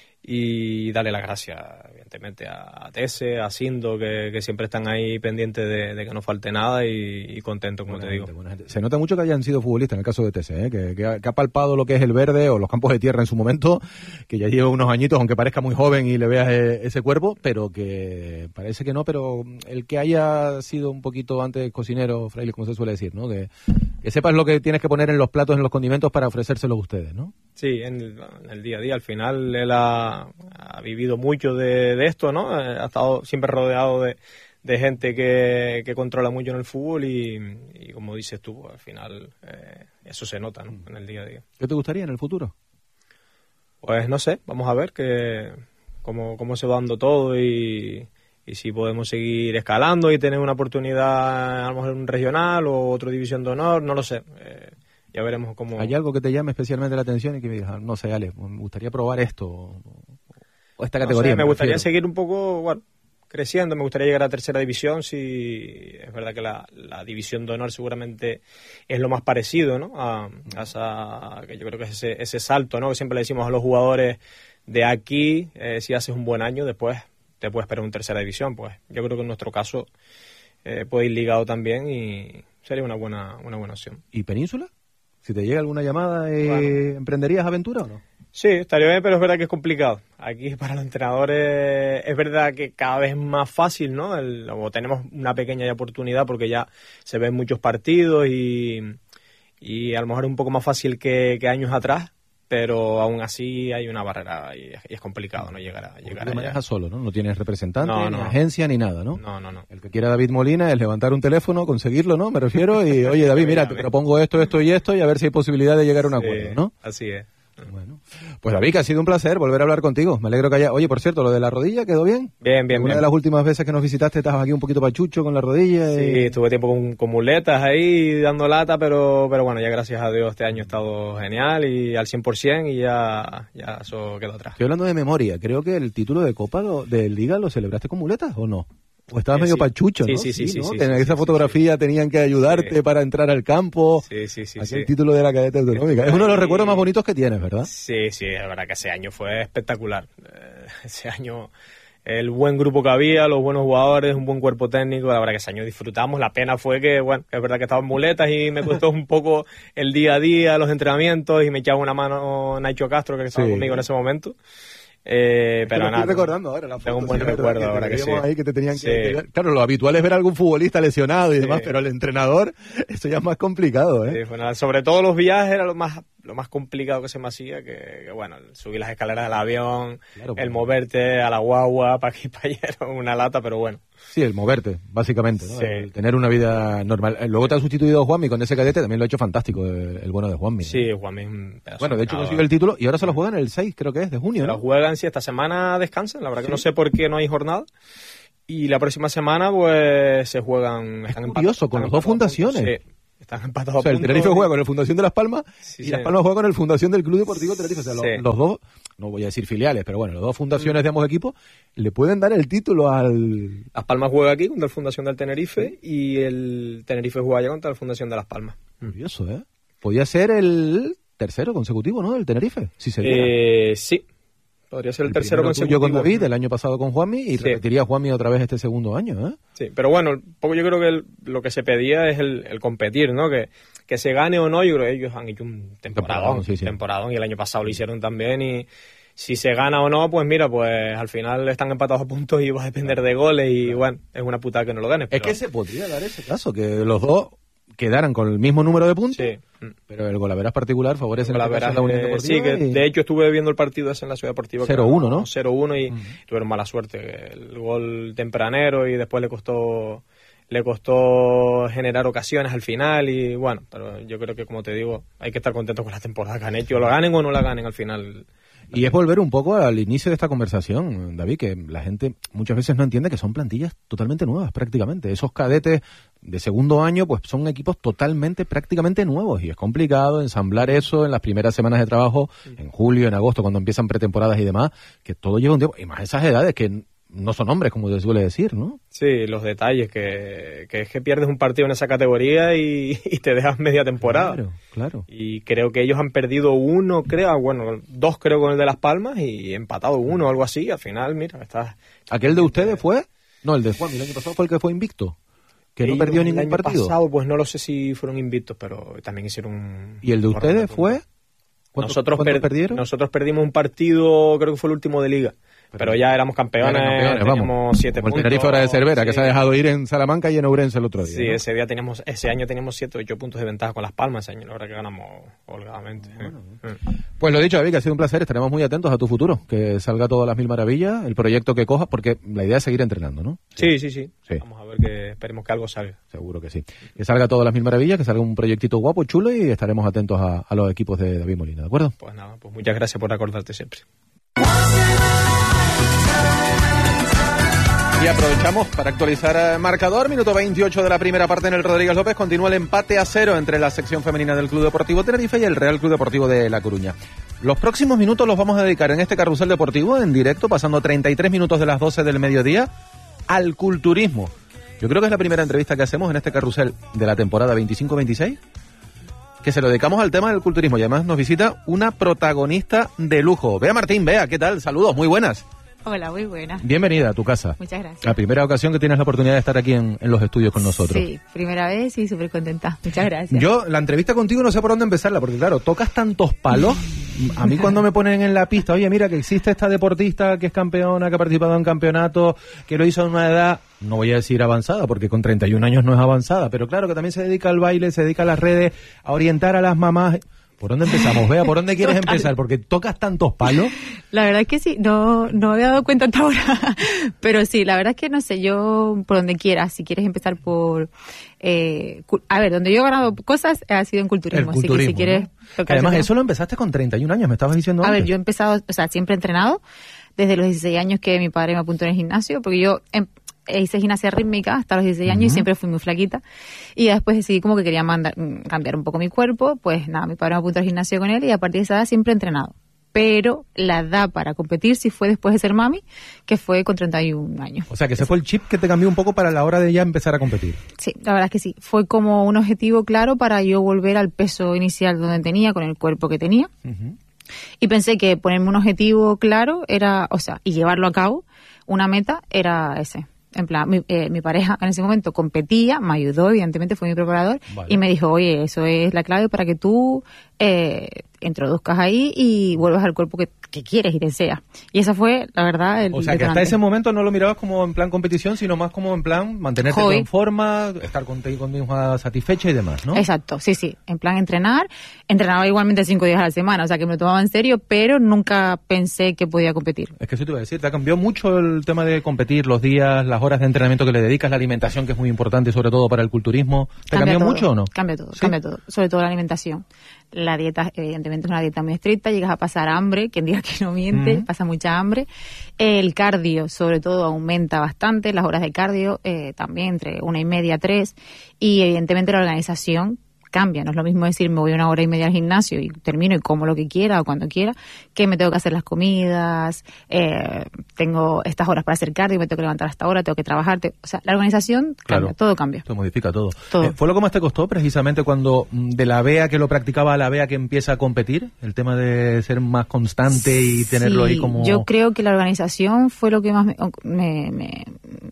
Y darle las gracias, evidentemente, a Tese, a Sindo, que, que siempre están ahí pendientes de, de que no falte nada y, y contento, como Buena te digo. gente, buena gente. Se nota mucho que hayan sido futbolistas en el caso de Tese, ¿eh? que, que ha, que ha palpado lo que es el verde o los campos de tierra en su momento, que ya lleva unos añitos, aunque parezca muy joven y le veas eh, ese cuerpo, pero que parece que no, pero el que haya sido un poquito antes cocinero, fraile, como se suele decir, ¿no? Que, que sepas lo que tienes que poner en los platos, en los condimentos para ofrecérselos a ustedes, ¿no? Sí, en el, en el día a día. Al final él ha, ha vivido mucho de, de esto, ¿no? Eh, Ha estado siempre rodeado de, de gente que, que controla mucho en el fútbol y, y como dices tú, al final eh, eso se nota, ¿no? En el día a día. ¿Qué te gustaría en el futuro? Pues no sé, vamos a ver que, cómo, cómo se va dando todo y, y si podemos seguir escalando y tener una oportunidad a lo mejor en un regional o otra división de honor, no lo sé. Eh, ya veremos cómo... ¿Hay algo que te llame especialmente la atención y que me digas, no sé, Ale, me gustaría probar esto o, o esta No categoría? sé, me gustaría refiero? seguir un poco, bueno, creciendo, me gustaría llegar a tercera división, si es verdad que la, la división de honor seguramente es lo más parecido, ¿no? A, a esa, que yo creo que es ese, ese salto, ¿no? Que siempre le decimos a los jugadores de aquí, eh, si haces un buen año, después te puedes esperar en tercera división, pues yo creo que en nuestro caso eh, puede ir ligado también y sería una buena, una buena opción. ¿Y Península? Si te llega alguna llamada, eh, Bueno. ¿emprenderías aventura o no? Sí, estaría bien, pero es verdad que es complicado. Aquí para los entrenadores es verdad que cada vez es más fácil, ¿no? El- o tenemos una pequeña oportunidad porque ya se ven muchos partidos y, y a lo mejor es un poco más fácil que, que años atrás, pero aún así hay una barrera y es, y es complicado, ¿no? Llegar a Porque llegar tú te allá. manejas solo, ¿no? No tienes representante, No, ni no. agencia, ni nada, ¿no? No, no, no. El que quiera David Molina es levantar un teléfono, conseguirlo, ¿no? Me refiero, y oye, David, mira, te propongo esto, esto y esto, y a ver si hay posibilidad de llegar a un Sí, acuerdo, ¿no? Así es. Bueno, pues David, que ha sido un placer volver a hablar contigo. Me alegro que haya... Oye, por cierto, lo de la rodilla, ¿quedó bien? Bien, bien, Una bien. de las últimas veces que nos visitaste estabas aquí un poquito pachucho con la rodilla. y- Sí, estuve tiempo con, con muletas ahí dando lata, pero pero bueno, ya gracias a Dios este año ha estado genial y al cien por ciento y ya, ya eso quedó atrás. Estoy hablando de memoria. Creo que el título de Copa lo- de Liga lo celebraste con muletas, ¿o no? O estabas Eh, medio sí. pachucho, Sí, ¿no? sí, sí, sí, ¿no? sí, Tenían sí, esa sí, fotografía, tenían que ayudarte Sí. para entrar al campo. Sí, sí, sí. Aquel sí. título de la cadeta autonómica. Es uno de los Y- recuerdos más bonitos que tienes, ¿verdad? Sí, sí, es verdad que ese año fue espectacular. Eh, ese año, el buen grupo que había, los buenos jugadores, un buen cuerpo técnico, la verdad que ese año disfrutamos. La pena fue que, bueno, es verdad que estaba en muletas y me costó un poco el día a día, los entrenamientos y me echaba una mano Nacho Castro, que estaba Sí. conmigo en ese momento. Eh, pero Te lo nada. estoy recordando ahora la foto. Tengo un buen sí, es verdad, recuerdo, que te ahora que sí. veíamos ahí que te tenían Sí. que... que- Claro, lo habitual es ver a algún futbolista lesionado y demás, Sí. pero el entrenador, esto ya es más complicado, ¿eh? Sí, fue nada. Sobre todo los viajes era lo más lo más complicado que se me hacía, que, que, bueno, el subir las escaleras del avión, Claro, el pues. moverte a la guagua, para aquí para allá, era una lata, pero bueno. Sí, el moverte, básicamente, ¿no? Sí. El tener una vida normal. Eh, Luego te ha sustituido Juanmi con ese cadete, también lo ha hecho fantástico, el, el bueno de Juanmi. ¿no? Sí, Juan es un pedazo Bueno, de hecho entrenador. consiguió el título y ahora se lo juegan el seis, creo que es, de junio, Se ¿no? lo juegan, sí, esta semana descansan, la verdad que Sí. no sé por qué no hay jornada. Y la próxima semana, pues, se juegan... Es están curioso, empatados, con están las dos fundaciones. Sí, están empatados O sea, a el puntos. Tenerife juega con el Fundación de Las Palmas Sí, y sí. Las Palmas juega con el Fundación del Club Deportivo Tenerife. O sea, los, Sí. los dos, no voy a decir filiales, pero bueno, las dos fundaciones de ambos equipos le pueden dar el título al... Las Palmas juega aquí contra el Fundación del Tenerife y el Tenerife juega allá contra la Fundación de Las Palmas. Curioso, ¿eh? Podría ser el tercero consecutivo, ¿no? Del Tenerife, si se diera. Eh, sí, podría ser el, tercero primero tuyo consecutivo. con David, el año pasado con Juanmi, y Sí. repetiría Juanmi otra vez este segundo año, ¿eh? Sí, pero bueno, un poco yo creo que el- lo que se pedía es el, el competir, ¿no? Que, que se gane o no, yo creo que ellos han hecho un temporadón, Temporadón, sí, sí. temporadón, y el año pasado lo hicieron también, y si se gana o no, pues mira, pues al final están empatados a puntos y va a depender de goles, y bueno, es una putada que no lo ganes. Es Pero, que se podría dar ese caso, que los dos quedaran con el mismo número de puntos, sí. pero el golaveras particular favorece en La este caso verdad a la Unión que Deportiva. sí, que y- de hecho estuve viendo el partido ese en la Ciudad Deportiva. cero uno, ¿no? cero uno y tuvieron mala suerte. El gol tempranero y después le costó le costó generar ocasiones al final y bueno, pero yo creo que como te digo, hay que estar contentos con la temporada que han hecho. Lo ganen o no la ganen al final. Y es volver un poco al inicio de esta conversación, David, que la gente muchas veces no entiende que son plantillas totalmente nuevas, prácticamente. Esos cadetes de segundo año, pues son equipos totalmente, prácticamente nuevos. Y es complicado ensamblar eso en las primeras semanas de trabajo, en julio, en agosto, cuando empiezan pretemporadas y demás, que todo lleva un tiempo. Y más esas edades que no son hombres, como se suele decir, ¿no? Sí, los detalles, que, que es que pierdes un partido en esa categoría y, y te dejas media temporada. Claro, claro. Y creo que ellos han perdido uno, creo, bueno, dos creo con el de Las Palmas y empatado uno o algo así. Al final, mira, estás... ¿Aquel de ustedes fue? No, el de Juan, el año pasado fue el que fue invicto, que no Ellos perdió el ningún año partido. pasado, pues no lo sé si fueron invictos, pero también hicieron un... ¿Y el de un ustedes marrón de fue? puntos. ¿Cuánto- Nosotros, cuánto per- perdieron? nosotros perdimos un partido, creo que fue el último de liga. Pero, pero ya éramos campeones, Eran campeones, vamos. teníamos siete Como el puntos. Tenerife ahora de Cervera, sí. que se ha dejado ir en Salamanca y en Ourense el otro día. Sí, ¿no? ese día teníamos, ese año teníamos siete o ocho puntos de ventaja con Las Palmas, ese año la verdad que ganamos holgadamente. ¿eh? Pues lo dicho, David, que ha sido un placer, estaremos muy atentos a tu futuro, que salga todas las mil maravillas, el proyecto que cojas, porque la idea es seguir entrenando, ¿no? Sí, sí, sí, Sí. Vamos a ver que esperemos que algo salga. Seguro que sí. Que salga todas las mil maravillas, que salga un proyectito guapo, chulo, y estaremos atentos a, a los equipos de David Molina, ¿de acuerdo? Pues nada, pues muchas gracias por acordarte siempre. Y aprovechamos para actualizar el marcador. Minuto veintiocho de la primera parte en el Rodríguez López. Continúa el empate a cero entre la sección femenina del Club Deportivo Tenerife y el Real Club Deportivo de La Coruña. Los próximos minutos los vamos a dedicar en este carrusel deportivo, en directo, pasando treinta y tres minutos de las doce del mediodía, al culturismo. Yo creo que es la primera entrevista que hacemos en este carrusel de la temporada veinticinco veintiséis, que se lo dedicamos al tema del culturismo. Y además nos visita una protagonista de lujo. Bea Martín, Bea, ¿qué tal? Saludos, muy buenas. Hola, muy buena. Bienvenida a tu casa. Muchas gracias. La primera ocasión que tienes la oportunidad de estar aquí en, en los estudios con nosotros. Sí, primera vez y súper contenta. Muchas gracias. Yo, la entrevista contigo no sé por dónde empezarla, porque claro, tocas tantos palos. A mí cuando me ponen en la pista, oye, mira que existe esta deportista que es campeona, que ha participado en campeonatos, que lo hizo a una edad, no voy a decir avanzada, porque con treinta y un años no es avanzada, pero claro que también se dedica al baile, se dedica a las redes, a orientar a las mamás. ¿Por dónde empezamos, Bea? ¿Por dónde quieres Total. empezar? Porque tocas tantos palos. La verdad es que sí, no, no me había dado cuenta hasta ahora. Pero sí, la verdad es que no sé, yo por donde quieras, si quieres empezar por... Eh, cu- a ver, donde yo he ganado cosas ha sido en culturismo. El culturismo, así que si quieres... ¿no? tocar Que además ese tema. eso lo empezaste con treinta y un años, me estabas diciendo A antes. ver, yo he empezado, o sea, siempre he entrenado desde los dieciséis años que mi padre me apuntó en el gimnasio, porque yo em- hice gimnasia rítmica hasta los dieciséis años y siempre fui muy flaquita. Y después decidí como que quería mandar, mm, cambiar un poco mi cuerpo, pues nada, mi padre me apuntó al gimnasio con él y a partir de esa edad siempre he entrenado. Pero la edad para competir sí fue después de ser mami, que fue con treinta y un años. O sea, que ese fue el chip que te cambió un poco para la hora de ya empezar a competir. Sí, la verdad es que sí. Fue como un objetivo claro para yo volver al peso inicial donde tenía, con el cuerpo que tenía. Y pensé que ponerme un objetivo claro era, o sea, y llevarlo a cabo, una meta era ese. En plan, mi, eh, mi pareja en ese momento competía, me ayudó, evidentemente fue mi preparador, Vale. y me dijo, oye, eso es la clave para que tú eh, introduzcas ahí y vuelvas al cuerpo que, que quieres y deseas. Y esa fue, la verdad, el O sea, que hasta detonante. ese momento no lo mirabas como en plan competición, sino más como en plan mantenerte Hobby. en forma, estar contigo contigo satisfecha y demás, ¿no? Exacto, sí, sí, en plan entrenar. Entrenaba igualmente cinco días a la semana, o sea que me lo tomaba en serio, pero nunca pensé que podía competir. Es que eso te iba a decir, te ha cambiado mucho el tema de competir, los días, las horas de entrenamiento que le dedicas, la alimentación, que es muy importante, sobre todo para el culturismo. ¿Te Cambia cambió todo, mucho o no? Cambia todo, ¿Sí? cambia todo, sobre todo la alimentación. La dieta, evidentemente, es una dieta muy estricta, llegas a pasar hambre, quien diga que no miente, mm. pasa mucha hambre. El cardio, sobre todo, aumenta bastante, las horas de cardio eh, también entre una y media, tres, y evidentemente la organización cambia. No es lo mismo decir me voy una hora y media al gimnasio y termino y como lo que quiera o cuando quiera, que me tengo que hacer las comidas, eh, tengo estas horas para hacer cardio, me tengo que levantar hasta ahora, tengo que trabajar. Te, o sea, la organización cambia, claro, todo cambia. Se modifica todo. todo. Eh, ¿Fue lo que más te costó precisamente cuando de la B E A que lo practicaba a la B E A que empieza a competir? El tema de ser más constante y tenerlo sí, ahí como... yo creo que la organización fue lo que más me... me, me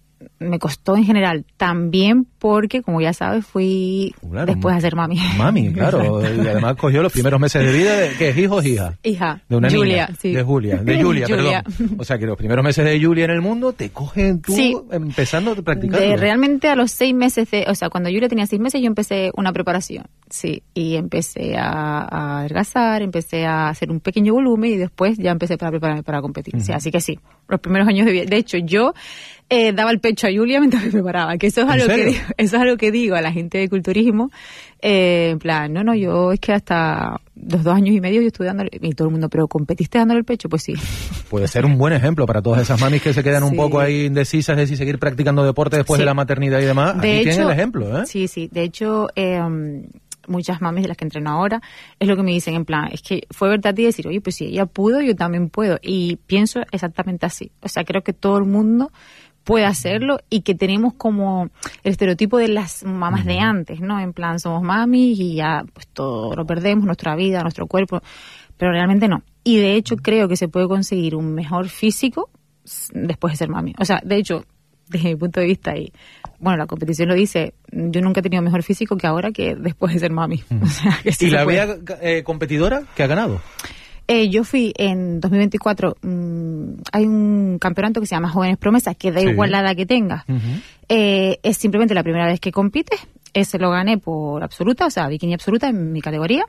me costó en general, también porque, como ya sabes, fui claro, después a ser mami. Mami, claro, y además cogió los primeros meses de vida, de, ¿qué es, hijo o hija? Hija, de una Julia, niña, sí. De Julia, de Julia, Julia. perdón. O sea, que los primeros meses de Julia en el mundo te cogen tú sí. empezando a practicar. De, realmente a los seis meses, de, o sea, cuando Julia tenía seis meses, yo empecé una preparación, sí, y empecé a, a adelgazar, empecé a hacer un pequeño volumen y después ya empecé para prepararme para competir. Uh-huh. Sí, así que sí, los primeros años de vida. De hecho, yo Eh, daba el pecho a Julia mientras me preparaba, que eso es algo que digo, eso es algo que digo a la gente de culturismo, eh, en plan, no, no, yo es que hasta los dos años y medio yo estuve dándole, y todo el mundo, pero ¿competiste dándole el pecho? Pues sí. Puede ser un buen ejemplo para todas esas mamis que se quedan sí. un poco ahí indecisas de si seguir practicando deporte después sí. de la maternidad y demás. De Aquí hecho, tienen el ejemplo, ¿eh? Sí, sí, de hecho, eh, muchas mamis de las que entreno ahora, es lo que me dicen en plan, es que fue verte a ti y decir, oye, pues si ella pudo, yo también puedo, y pienso exactamente así, o sea, creo que todo el mundo puede hacerlo y que tenemos como el estereotipo de las mamás de antes, ¿no? En plan, somos mamis y ya pues todo lo perdemos, nuestra vida, nuestro cuerpo, pero realmente no. Y de hecho creo que se puede conseguir un mejor físico después de ser mami. O sea, de hecho, desde mi punto de vista, y bueno, la competición lo dice, yo nunca he tenido mejor físico que ahora que después de ser mami. Mm. O sea, que sí. ¿Y la B E A eh, competidora que ha ganado? Eh, yo fui en dos mil veinticuatro, mmm, hay un campeonato que se llama Jóvenes Promesas, que da sí. igual la edad que tengas. Uh-huh. Eh, es simplemente la primera vez que compites. Ese lo gané por absoluta, o sea, bikini absoluta en mi categoría.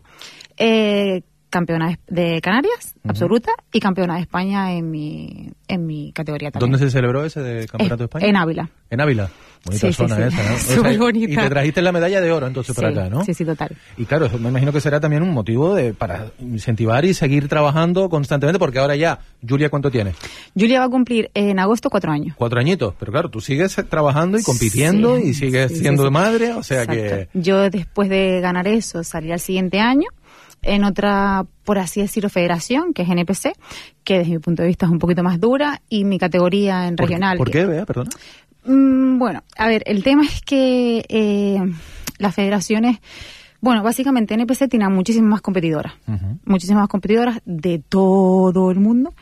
Eh, campeona de Canarias, uh-huh. absoluta, y campeona de España en mi en mi categoría también. ¿Dónde se celebró ese de campeonato de España? En Ávila. En Ávila. Bonita sí, zona sí, sí. esa, ¿no? O sea, muy bonita. Y te trajiste la medalla de oro entonces sí, para acá, ¿no? Sí, sí, total. Y claro, eso me imagino que será también un motivo de para incentivar y seguir trabajando constantemente, porque ahora ya, Julia, ¿cuánto tiene? Julia va a cumplir en agosto cuatro años. Cuatro añitos, pero claro, tú sigues trabajando y compitiendo sí, y sigues sí, siendo sí, sí. madre, o sea Exacto. que... Yo después de ganar eso salí al siguiente año en otra, por así decirlo, federación, que es N P C, que desde mi punto de vista es un poquito más dura, y mi categoría en ¿Por regional... ¿Por qué, qué, Bea? Perdona. Mmm, bueno, a ver, el tema es que eh, las federaciones... Bueno, básicamente N P C tiene muchísimas más competidoras, uh-huh. muchísimas más competidoras de todo el mundo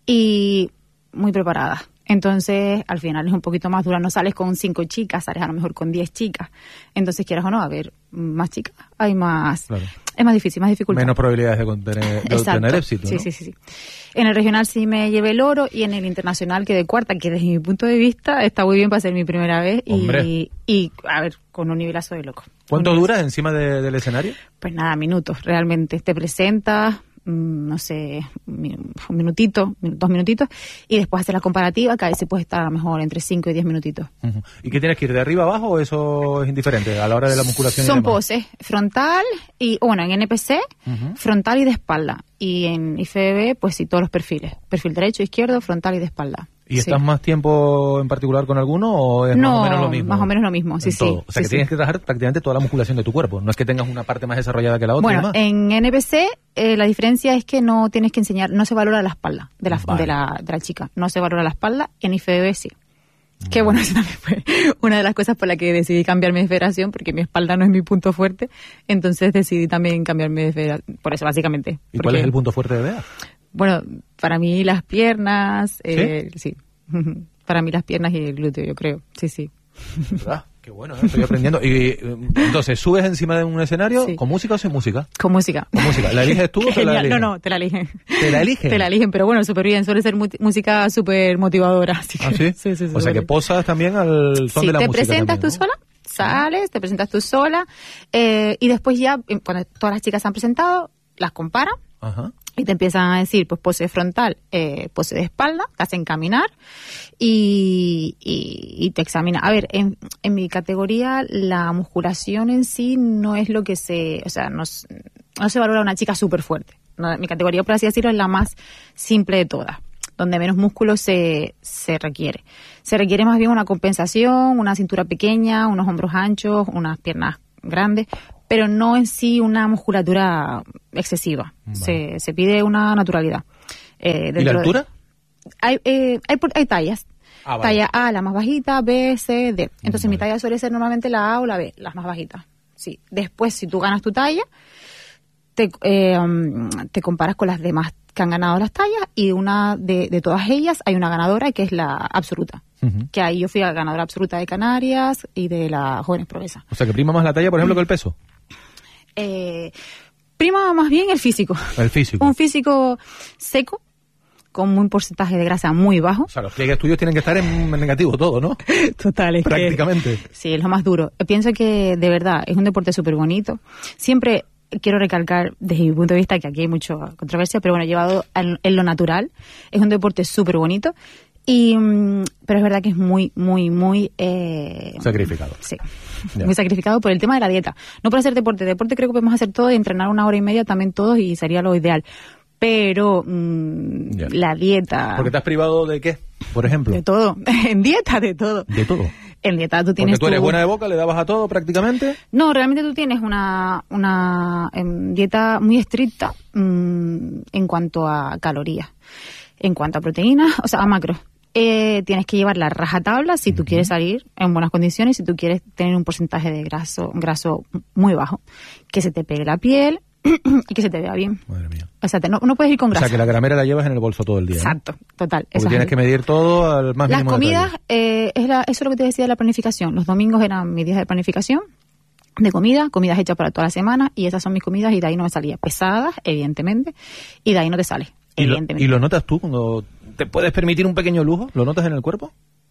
y muy preparadas. Entonces, al final es un poquito más dura. No sales con cinco chicas, sales a lo mejor con diez chicas. Entonces, quieras o no, a ver, más chicas, hay más... Claro. Es más difícil, más dificultad. Menos probabilidades de, contener, de obtener éxito, sí, ¿no? sí, sí, sí. En el regional sí me llevé el oro y en el internacional quedé cuarta, que desde mi punto de vista está muy bien para ser mi primera vez. Y, y, a ver, con un nivelazo de loco. ¿Cuánto duras encima de, del escenario? Pues nada, minutos, realmente. Te presentas... no sé, un minutito, dos minutitos, y después hacer la comparativa, que a veces puede estar a lo mejor entre cinco y diez minutitos. Uh-huh. ¿Y qué tienes que ir, de arriba abajo o eso es indiferente a la hora de la musculación? Son poses, frontal y, bueno, en N P C, uh-huh. frontal y de espalda, y en I F B B, pues sí, todos los perfiles, perfil derecho, izquierdo, frontal y de espalda. ¿Y estás sí. más tiempo en particular con alguno o es no, más o menos lo mismo? más o menos lo mismo, sí, sí. O sea, sí, que sí. tienes que trabajar prácticamente toda la musculación de tu cuerpo. No es que tengas una parte más desarrollada que la otra. Bueno, en N P C eh, la diferencia es que no tienes que enseñar, no se valora la espalda de la, vale. de la, de la chica. No se valora la espalda, en I F B B sí. Vale. Que bueno, eso también fue una de las cosas por la que decidí cambiarme de federación, porque mi espalda no es mi punto fuerte. Entonces decidí también cambiarme de federación. Por eso, básicamente. ¿Y cuál es el punto fuerte de Bea? Bueno, para mí las piernas, eh, sí. sí. Para mí las piernas y el glúteo, yo creo. Sí, sí. ¿Verdad? Qué bueno, ¿eh? Estoy aprendiendo. Y entonces, ¿subes encima de un escenario sí. con música o sin música? Con música. ¿Con música? ¿La eliges tú o te la eligen? No, no, te la eligen. ¿Te la eligen? Te la eligen, pero bueno, súper bien. Suele ser mu- música súper motivadora. Así que, ¿ah, sí? sí, sí, sí o sea, que posas también al son sí, de la te música presentas también, tú ¿no? sola, sales, te presentas tú sola, eh, y después ya, cuando todas las chicas se han presentado, las comparan. Ajá. y te empiezan a decir, pues pose frontal, eh, pose de espalda, te hacen caminar y, y, y te examinan. A ver, en, en mi categoría la musculación en sí no es lo que se, o sea, no, no se valora una chica súper fuerte. No, mi categoría, por así decirlo, es la más simple de todas, donde menos músculo se, se requiere. Se requiere más bien una compensación, una cintura pequeña, unos hombros anchos, unas piernas grandes, pero no en sí una musculatura excesiva. Vale. Se, se pide una naturalidad. Eh, ¿Y la altura? De, hay, eh, hay, hay tallas. Ah, vale. Talla A, la más bajita, B, C, D. Entonces vale. mi talla suele ser normalmente la A o la B, las más bajitas. Sí. Después, si tú ganas tu talla, te, eh, um, te comparas con las demás que han ganado las tallas, y una de, de todas ellas hay una ganadora que es la absoluta. Uh-huh. Que ahí yo fui la ganadora absoluta de Canarias y de la Jóvenes Proeza. O sea, que prima más la talla, por ejemplo, que el peso. Eh, prima más bien el físico. El físico. Un físico seco, con un porcentaje de grasa muy bajo. O sea, los pliegues tuyos tienen que estar en negativo todo, ¿no? Total, es prácticamente. Que, sí, es lo más duro. Pienso que, de verdad, es un deporte súper bonito. Siempre quiero recalcar, desde mi punto de vista, que aquí hay mucha controversia, pero bueno, llevado en, en lo natural, es un deporte súper bonito. Y, pero es verdad que es muy, muy, muy... Eh, sacrificado. Sí, ya. Muy sacrificado por el tema de la dieta. No por hacer deporte. Deporte creo que podemos hacer todo y entrenar una hora y media también todos y sería lo ideal. Pero mmm, la dieta... ¿Porque te has privado de qué, por ejemplo? De todo. En dieta, de todo. ¿De todo? En dieta tú tienes... Porque tú eres tu... buena de boca, le dabas a todo prácticamente. No, realmente tú tienes una, una um, dieta muy estricta um, en cuanto a calorías. En cuanto a proteínas, o sea, a macros. Eh, tienes que llevar la rajatabla si tú uh-huh. quieres salir en buenas condiciones, si tú quieres tener un porcentaje de graso, graso muy bajo, que se te pegue la piel y que se te vea bien. Madre mía. O sea, te, no, no puedes ir con grasa. O sea, que la gramera la llevas en el bolso todo el día. Exacto, ¿no? Total. Porque tienes es que medir todo al más Las mínimo comidas, eh, es la, eso es lo que te decía de la planificación. Los domingos eran mis días de planificación de comida, comidas hechas para toda la semana, y esas son mis comidas, y de ahí no me salía pesadas, evidentemente, y de ahí no te sale. ¿Y lo, ¿Y lo notas tú cuando te puedes permitir un pequeño lujo? ¿Lo notas en el cuerpo?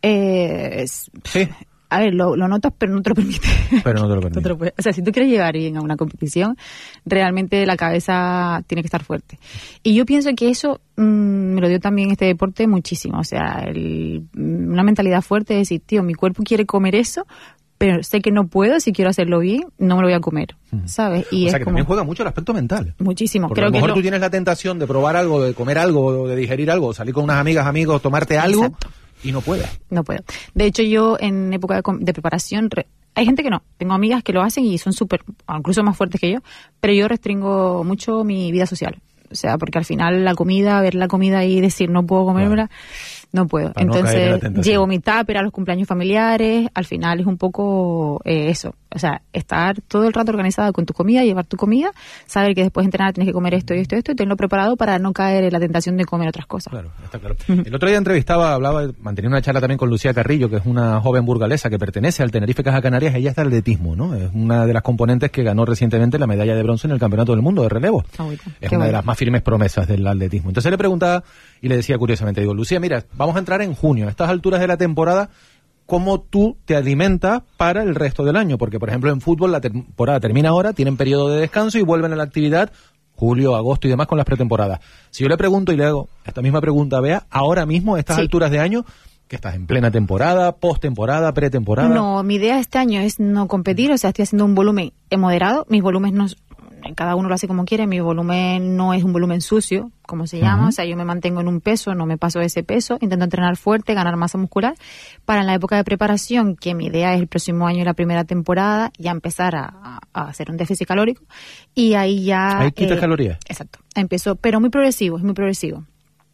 Eh, sí. A ver, lo, lo notas, pero no te lo permite. Pero no te lo permite. No te lo puede. O sea, si tú quieres llegar bien a una competición, realmente la cabeza tiene que estar fuerte. Y yo pienso que eso mmm, me lo dio también este deporte muchísimo. O sea, el, una mentalidad fuerte de decir, tío, mi cuerpo quiere comer eso, pero sé que no puedo, si quiero hacerlo bien, no me lo voy a comer, ¿sabes? Y o es sea, que como... también juega mucho el aspecto mental. Muchísimo. Porque Creo a lo mejor que lo... tú tienes la tentación de probar algo, de comer algo, de digerir algo, salir con unas amigas, amigos, tomarte algo. Exacto. Y no puedes. No puedo. De hecho, yo en época de, de preparación... Re... Hay gente que no. Tengo amigas que lo hacen y son súper, incluso más fuertes que yo, pero yo restringo mucho mi vida social. O sea, porque al final la comida, ver la comida y decir no puedo comérmela, claro. no puedo. Para Entonces, no llevo mi tupper a los cumpleaños familiares, al final es un poco eh, eso. O sea, estar todo el rato organizada con tu comida, llevar tu comida, saber que después de entrenar tienes que comer esto y esto y esto, y tenerlo preparado para no caer en la tentación de comer otras cosas. Claro, está claro. Uh-huh. El otro día entrevistaba, hablaba, mantenía una charla también con Lucía Carrillo, que es una joven burgalesa que pertenece al Tenerife Caja Canarias. Ella está al atletismo, ¿no? Es una de las componentes que ganó recientemente la medalla de bronce en el Campeonato del Mundo de relevo. Oh, es una bueno. de las más firmes promesas del atletismo. Entonces le preguntaba y le decía curiosamente, digo, Lucía, mira, vamos a entrar en junio, a estas alturas de la temporada, ¿cómo tú te alimentas para el resto del año? Porque, por ejemplo, en fútbol la temporada termina ahora, tienen periodo de descanso y vuelven a la actividad julio, agosto y demás con las pretemporadas. Si yo le pregunto y le hago esta misma pregunta a Bea, ahora mismo, a estas sí. alturas de año, que estás en plena temporada, postemporada, pretemporada. No, mi idea este año es no competir, o sea, estoy haciendo un volumen moderado, mis volúmenes no... Cada uno lo hace como quiere, mi volumen no es un volumen sucio, como se llama, uh-huh. o sea, yo me mantengo en un peso, no me paso de ese peso, intento entrenar fuerte, ganar masa muscular, para en la época de preparación, que mi idea es el próximo año, la primera temporada, ya empezar a, a hacer un déficit calórico, y ahí ya... Ahí quitas eh, calorías. Exacto, empiezo, pero muy progresivo, es muy progresivo.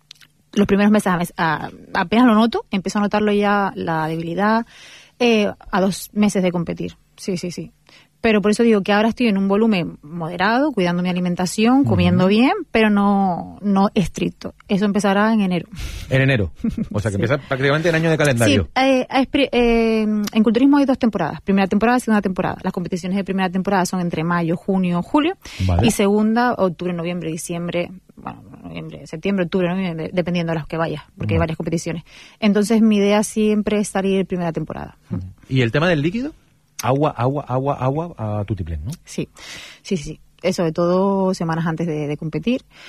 Los primeros meses a, a, apenas lo noto, empiezo a notarlo ya, la debilidad, eh, a dos meses de competir, sí, sí, sí. Pero por eso digo que ahora estoy en un volumen moderado, cuidando mi alimentación, comiendo uh-huh. bien, pero no no estricto. Eso empezará en enero. En enero. O sea, que sí. empieza prácticamente el año de calendario. Sí, eh, eh, en culturismo hay dos temporadas. Primera temporada y segunda temporada. Las competiciones de primera temporada son entre mayo, junio, julio. Vale. Y segunda, octubre, noviembre, diciembre, bueno, noviembre, septiembre, octubre, noviembre, dependiendo de las que vayas, porque uh-huh. hay varias competiciones. Entonces mi idea siempre es salir primera temporada. Uh-huh. ¿Y el tema del líquido? Agua, agua, agua, agua a tutiplén, ¿no? Sí, sí, sí. Eso de todo semanas antes de, de competir.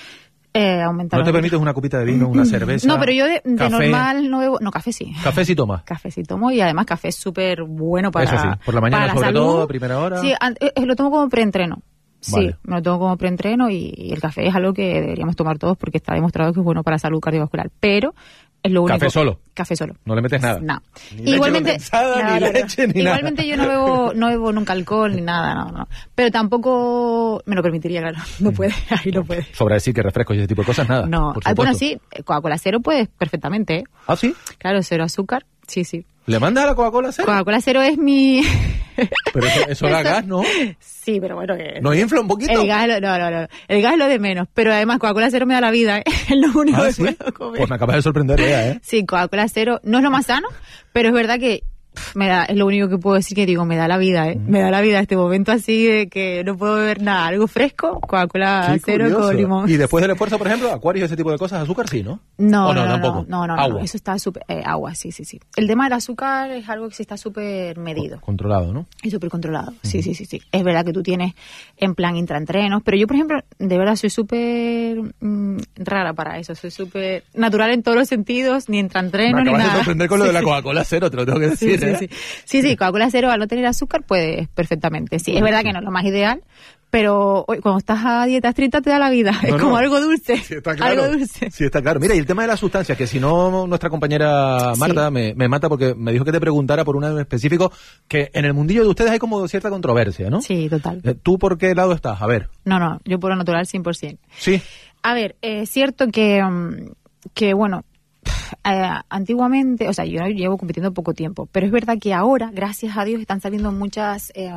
Eh, aumentar ¿No te permites una copita de vino, una cerveza? No, pero yo de, de café? normal no bebo... No, café sí. ¿Café sí tomas? Café sí tomo y además café es súper bueno para... Eso sí, por la mañana para sobre salud. todo, a primera hora. Sí, an- eh, lo tomo como preentreno. Sí, Vale. me lo tomo como preentreno y, y el café es algo que deberíamos tomar todos porque está demostrado que es bueno para la salud cardiovascular. Pero es lo único... ¿Café solo? Café solo. No le metes nada. No. Ni Igualmente, leche condensada, no, ni no, no. leche, ni nada. Igualmente yo no bebo, no bebo nunca alcohol ni nada, no, no. Pero tampoco me lo permitiría, claro. No puede, ahí no puede. Sobra decir que refrescos y ese tipo de cosas, nada. No, por ah, bueno, supuesto. sí, Coca-Cola cero puedes perfectamente, ¿eh? ¿Ah, sí? Claro, cero azúcar, sí, sí. ¿Le mandas a la Coca-Cola cero? Coca-Cola cero es mi... Pero eso, eso da gas, ¿no? Sí, pero bueno, que... ¿Nos infla un poquito? El gas, lo- no, no, no. El gas es lo de menos. Pero además Coca-Cola cero me da la vida, ¿eh? Es lo único ¿Ah, que sí? puedo comer. Pues me acabas de sorprender ya, ¿eh? Sí, Coca-Cola cero no es lo más sano, pero es verdad que pff, me da, es lo único que puedo decir que digo, me da la vida, ¿eh? Me da la vida este momento así de que no puedo beber nada, algo fresco, Coca-Cola Qué cero curioso. con limón. Y después del esfuerzo, por ejemplo, acuarios y ese tipo de cosas, azúcar sí, ¿no? No, ¿O no, no, tampoco? no, no, no, Agua. no, eso está súper, eh, agua, sí, sí, sí. El tema del azúcar es algo que sí está súper medido. Controlado, ¿no? Y súper controlado, sí, sí, sí, sí. Es verdad que tú tienes en plan intraentrenos, pero yo, por ejemplo, de verdad soy súper mm, rara para eso. Soy súper natural en todos los sentidos, ni intraentrenos Me ni acabas nada. de sorprender con lo Sí, de la sí. Coca-Cola cero, te lo tengo que Sí, decir, sí, ¿eh? sí. Sí, sí, Coca-Cola cero al no tener azúcar puedes perfectamente. Sí, es verdad que no es lo más ideal, pero oye, cuando estás a dieta estricta te da la vida. No, es como no. algo dulce. Sí, está claro. Algo dulce. Sí, está claro. Mira, y el tema de las sustancias, que si no, nuestra compañera Marta Sí. me, me mata porque me dijo que te preguntara por una en específico, que en el mundillo de ustedes hay como cierta controversia, ¿no? Sí, total. Eh, ¿Tú por qué lado estás? A ver. No, no, yo por lo natural cien por ciento. Sí. A ver, es cierto que, mm, que bueno, pf, eh, antiguamente, o sea, yo llevo compitiendo poco tiempo, pero es verdad que ahora, gracias a Dios, están saliendo muchas... eh,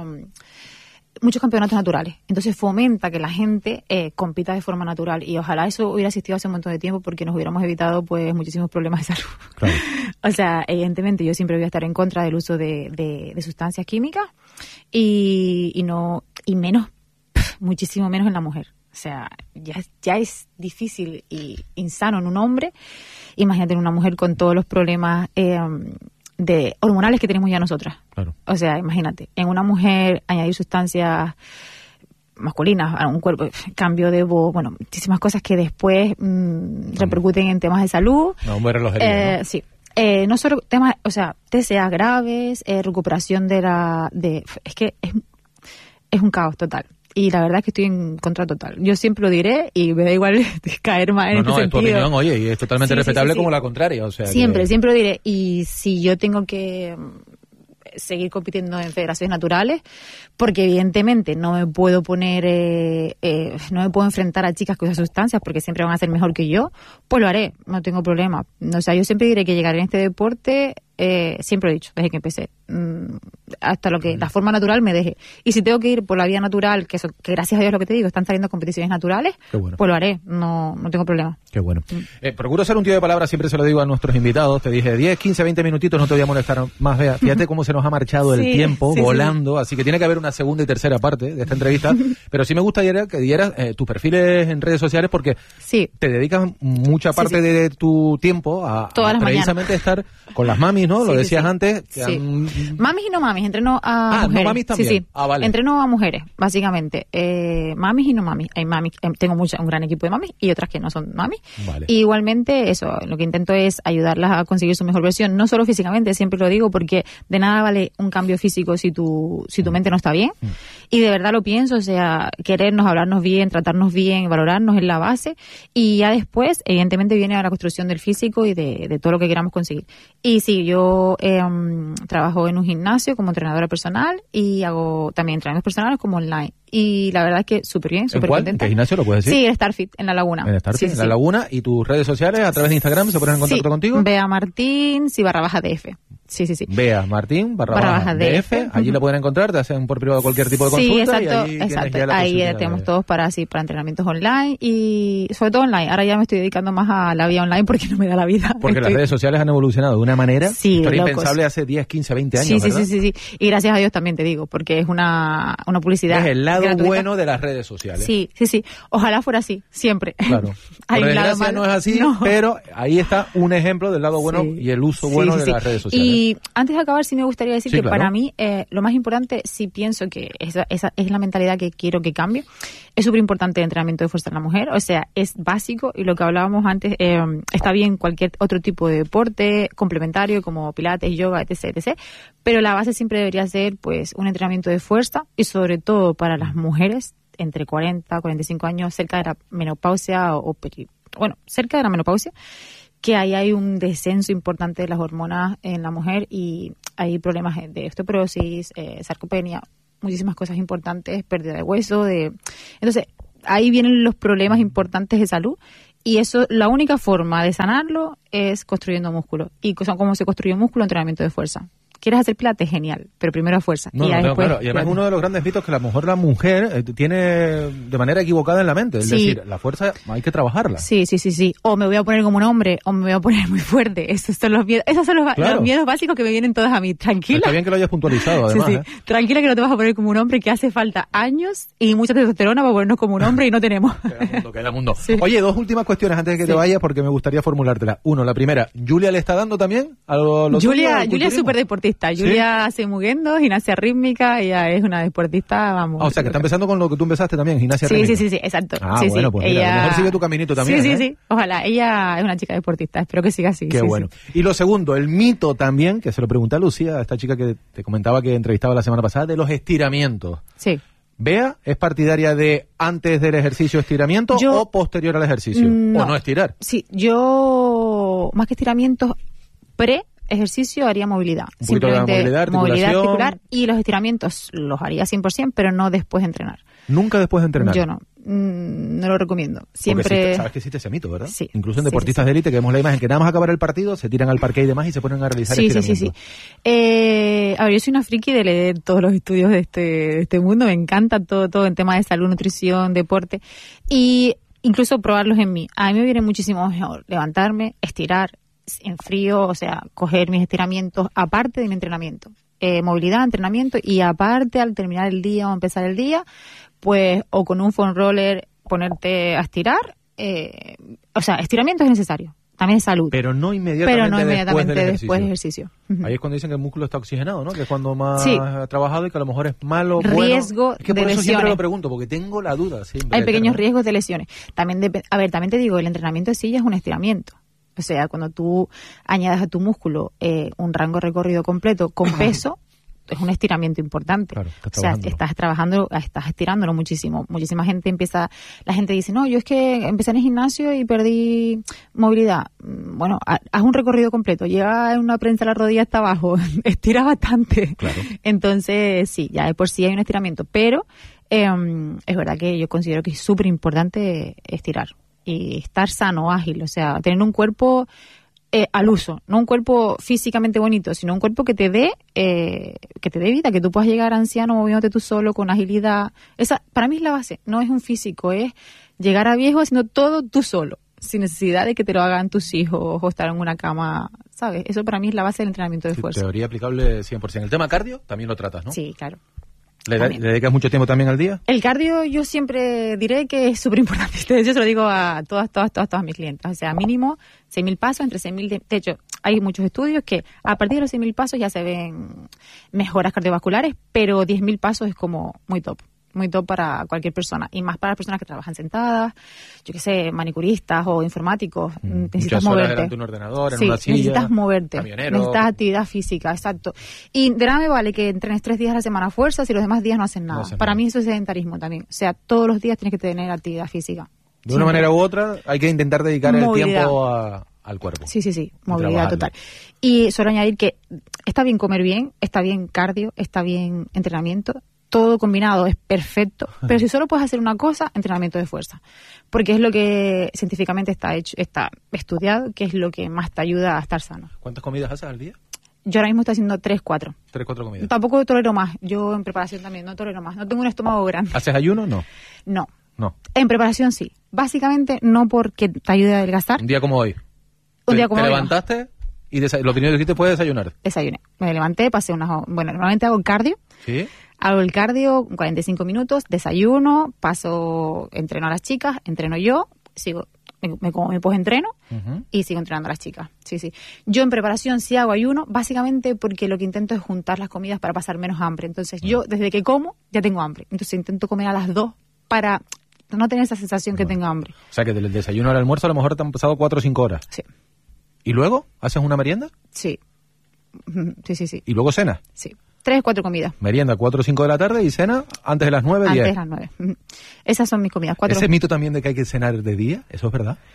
muchos campeonatos naturales. Entonces fomenta que la gente eh, compita de forma natural y ojalá eso hubiera existido hace un montón de tiempo porque nos hubiéramos evitado pues muchísimos problemas de salud. Claro. O sea, evidentemente yo siempre voy a estar en contra del uso de, de, de sustancias químicas y, y no y menos, pff, muchísimo menos en la mujer. O sea, ya, ya es difícil y insano en un hombre. Imagínate en una mujer con todos los problemas eh, de hormonales que tenemos ya nosotras. Claro. O sea, imagínate, en una mujer añadir sustancias masculinas a un cuerpo, cambio de voz, bueno, muchísimas cosas que después mmm, repercuten en temas de salud. No, un buen relojería, Eh, ¿no? Sí. Eh, no solo temas, o sea, T C A graves, eh, recuperación de la... de Es que es, es un caos total. Y la verdad es que estoy en contra total. Yo siempre lo diré y me da igual caer más en No, este no, es tu sentido. opinión, oye, y es totalmente Sí, sí, respetable sí, sí. como la contraria, o sea. Siempre, que- siempre lo diré. Y si yo tengo que mm, seguir compitiendo en federaciones naturales, porque evidentemente no me puedo poner, eh, eh, no me puedo enfrentar a chicas con esas sustancias porque siempre van a ser mejor que yo, pues lo haré, no tengo problema. O sea, yo siempre diré que llegaré en este deporte, eh, siempre he dicho, desde que empecé, mm, hasta lo que la forma natural me deje. Y si tengo que ir por la vía natural, que, eso, que gracias a Dios lo que te digo, están saliendo competiciones naturales, Qué bueno. pues lo haré, no, no tengo problema. Qué bueno. Eh, procuro ser un tío de palabras, siempre se lo digo a nuestros invitados. Te dije diez, quince, veinte minutitos, no te voy a molestar más. Vea, fíjate cómo se nos ha marchado el Sí, tiempo sí, sí. volando, así que tiene que haber una segunda y tercera parte de esta entrevista. Pero sí me gustaría que dieras eh, tus perfiles en redes sociales porque Sí. te dedicas mucha Sí, parte sí. de tu tiempo a, a Todas las precisamente estar con las mamis, ¿no? Lo Sí, sí, decías sí. antes. Que Sí. han- Mamis y no mamis, entreno a Ah, no mujeres. mamis también. Sí, sí. Ah, vale. Entreno a mujeres, básicamente. Eh, mamis y no mamis. Hay mamis, eh, tengo mucha, un gran equipo de mamis y otras que no son mamis. Vale. Y igualmente, eso, lo que intento es ayudarlas a conseguir su mejor versión, no solo físicamente, siempre lo digo, porque de nada vale un cambio físico si tu, si tu mente no está bien. Y de verdad lo pienso, o sea, querernos, hablarnos bien, tratarnos bien, valorarnos es la base. Y ya después, evidentemente, viene a la construcción del físico y de, de todo lo que queramos conseguir. Y sí, yo eh, trabajo en un gimnasio como entrenadora personal y hago también entrenamientos personales como online. Y la verdad es que súper bien, ¿En súper cuál? contenta. ¿En qué gimnasio lo puedes decir? Sí, en Starfit, en La Laguna. En Starfit, Sí, sí, en La sí. Laguna. ¿Y tus redes sociales a través de Instagram se ponen en contacto Sí, contigo? Bea Martín, sí, barra baja D F. Sí, sí, sí. Bea Martín, barra, Barra baja baja D D F. F. Allí Ujú. la pueden encontrar, te hacen por privado cualquier tipo de Sí, consulta. exacto, y ahí tienes exacto. ya la Ahí posibilidad tenemos de- todos para sí, para entrenamientos online y sobre todo online. Ahora ya me estoy dedicando más a la vía online porque no me da la vida. Porque las Estoy- redes sociales han evolucionado de una manera Sí, que de era locos. impensable hace diez, quince, veinte años, Sí, sí, ¿verdad? sí, sí, sí. Y gracias a Dios también te digo, porque es una, una publicidad. Es el lado gratuita. bueno de las redes sociales. Sí, sí, sí. Ojalá fuera así, siempre. Claro. Hay Por un lado desgracia malo. no es así, No. pero ahí está un ejemplo del lado bueno Sí. y el uso Sí, bueno sí, de sí. las redes sociales. Y Y antes de acabar, sí me gustaría decir Sí, que claro. para mí eh, lo más importante, sí pienso que esa, esa es la mentalidad que quiero que cambie. Es súper importante el entrenamiento de fuerza en la mujer, o sea, es básico y lo que hablábamos antes, eh, está bien cualquier otro tipo de deporte complementario como pilates, yoga, etc, etc. Pero la base siempre debería ser pues un entrenamiento de fuerza y sobre todo para las mujeres entre cuarenta, cuarenta y cinco años, cerca de la menopausia o, o peri- bueno, cerca de la menopausia, que ahí hay un descenso importante de las hormonas en la mujer y hay problemas de osteoporosis, eh, sarcopenia, muchísimas cosas importantes, pérdida de hueso, de entonces ahí vienen los problemas importantes de salud y eso, la única forma de sanarlo es construyendo músculo. ¿Y cómo se construye músculo? Entrenamiento de fuerza. ¿Quieres hacer pilates? Genial, pero primero a fuerza. No, y no, ya no, después, claro. Y además pilates. uno de los grandes mitos que a lo mejor la mujer eh, tiene de manera equivocada en la mente. Es Sí. decir, la fuerza hay que trabajarla. Sí, sí, sí, sí. O me voy a poner como un hombre, o me voy a poner muy fuerte. Esos son los miedos, esos son los, Claro. los miedos básicos que me vienen todos a mí. Tranquila. Está bien que lo hayas puntualizado, además. sí, sí. ¿eh? Tranquila que no te vas a poner como un hombre, que hace falta años y mucha testosterona para ponernos como un hombre y no tenemos. Queda mundo, queda mundo. Sí. Oye, dos últimas cuestiones antes de que Sí. te vayas porque me gustaría formulártela. Uno, la primera, ¿Julia le está dando también a lo, lo tuyo, Julia, al Julia es culturismo? súper deportista. ¿Sí? Julia hace muguendo, gimnasia rítmica, ella es una deportista, vamos. Ah, o sea, que está empezando con lo que tú empezaste también, gimnasia Sí, rítmica. sí, sí, sí, exacto. Ah, sí, bueno, sí. pues mira, a lo mejor sigue tu caminito también, Sí, sí, ¿eh? sí. Ojalá. Ella es una chica deportista. Espero que siga así. Qué sí, bueno. sí. Y lo segundo, el mito también, que se lo pregunté a Lucía, a esta chica que te comentaba que entrevistaba la semana pasada, de los estiramientos. Sí. Bea, ¿es partidaria de antes del ejercicio estiramiento Yo- o posterior al ejercicio? Mm, ¿O no estirar? Sí, yo más que estiramientos pre ejercicio haría movilidad. Un poquito de Simplemente movilidad, articulación. articular y los estiramientos los haría cien por ciento, pero no después de entrenar. Nunca después de entrenar. Yo no, mm, no lo recomiendo. Porque Siempre existe- sabes que existe ese mito, ¿verdad? Sí. Incluso en Sí, deportistas sí, sí. de élite que vemos la imagen que nada más acabar el partido, se tiran al parque y demás y se ponen a realizar Sí, sí, sí, estiramientos. sí. Eh, a ver, yo soy una friki de leer todos los estudios de este, de este mundo. Me encanta todo, todo en temas de salud, nutrición, deporte. Y incluso probarlos en mí. A mí me viene muchísimo mejor levantarme, estirar en frío, o sea, coger mis estiramientos aparte de mi entrenamiento. Eh, movilidad, entrenamiento y aparte al terminar el día o empezar el día, pues o con un foam roller ponerte a estirar. Eh, o sea, estiramiento es necesario. También es salud. Pero no inmediatamente, Pero no inmediatamente después del después del ejercicio. ejercicio. Ujú. Ahí es cuando dicen que el músculo está oxigenado, ¿no? Que es cuando más Sí. ha trabajado y que a lo mejor es malo, Riesgo bueno. Es que por de eso siempre lesiones. lo pregunto, porque tengo la duda siempre. Hay pequeños eterna. riesgos de lesiones. También dep- a ver, también te digo, el entrenamiento de silla es un estiramiento. O sea, cuando tú añadas a tu músculo eh, un rango de recorrido completo con peso, es un estiramiento importante. Claro, estás o sea, trabajándolo. estás trabajando, estás estirándolo muchísimo. Muchísima gente empieza, la gente dice, no, yo es que empecé en el gimnasio y perdí movilidad. Mm, Bueno, ha- haz un recorrido completo, llega en una prensa la rodilla hasta abajo, estira bastante. Claro. Entonces, sí, ya de por sí hay un estiramiento, pero eh, es verdad que yo considero que es súper importante estirar y estar sano, ágil, o sea, tener un cuerpo eh, al uso, no un cuerpo físicamente bonito, sino un cuerpo que te dé eh, que te dé vida, que tú puedas llegar anciano moviéndote tú solo con agilidad. Esa para mí es la base, no es un físico, es llegar a viejo haciendo todo tú solo, sin necesidad de que te lo hagan tus hijos o estar en una cama, ¿sabes? Eso para mí es la base del entrenamiento de Sí, fuerza. teoría aplicable cien por ciento. El tema cardio también lo tratas, ¿no? Sí, claro. ¿Le, da- también. ¿Le dedicas mucho tiempo también al día? El cardio yo siempre diré que es súper importante. Yo se lo digo a todas, todas, todas, todas mis clientes. O sea, mínimo seis mil pasos, entre seis mil... De, de hecho, hay muchos estudios que a partir de los seis mil pasos ya se ven mejoras cardiovasculares, pero diez mil pasos es como muy top. Muy top para cualquier persona. Y más para las personas que trabajan sentadas, yo qué sé, manicuristas o informáticos. Mm, necesitas muchas horas moverte. delante de un ordenador, en Sí, una silla, necesitas moverte. camionero. Necesitas actividad física, exacto. Y de nada me vale que entrenes tres días a la semana a fuerza si los demás días no hacen nada. No hacen Para nada. mí eso es sedentarismo también. O sea, todos los días tienes que tener actividad física. De una Siempre. manera u otra, hay que intentar dedicar el Movilidad. tiempo a- al cuerpo. Sí, sí, sí, Y movilidad trabajarlo. total. Y solo añadir que está bien comer bien, está bien cardio, está bien entrenamiento, todo combinado es perfecto, pero si solo puedes hacer una cosa, entrenamiento de fuerza, porque es lo que científicamente está hecho, está estudiado, que es lo que más te ayuda a estar sano. ¿Cuántas comidas haces al día? Yo ahora mismo estoy haciendo tres, cuatro. Tres, cuatro comidas. Tampoco tolero más, yo en preparación también no tolero más, no tengo un estómago grande. ¿Haces ayuno? No. No, No. en preparación sí, básicamente no porque te ayude a adelgazar, Un día como hoy. un Te- día como Te hoy no. levantaste y desa- lo primero que hiciste fue desayunar. Desayuné, me levanté, pasé unas, ho- bueno, normalmente hago cardio. ¿Sí? Hago el cardio, cuarenta y cinco minutos, desayuno, paso, entreno a las chicas, entreno yo, sigo me, me como mi postentreno uh-huh. y sigo entrenando a las chicas. Sí, sí. Yo en preparación sí hago ayuno, básicamente porque lo que intento es juntar las comidas para pasar menos hambre. Entonces uh-huh. yo desde que como ya tengo hambre. Entonces intento comer a las dos para no tener esa sensación uh-huh. que tengo hambre. O sea que del desayuno al almuerzo a lo mejor te han pasado cuatro o cinco horas. Sí. ¿Y luego haces una merienda? Sí. Sí, sí, sí. ¿Y luego cena? Sí. Tres, cuatro comidas. Merienda, cuatro o cinco de la tarde y cena antes de las nueve, diez. Antes de las nueve. Esas son mis comidas. Cuatro. ¿Ese mito también de que hay que cenar de día? ¿Eso es verdad?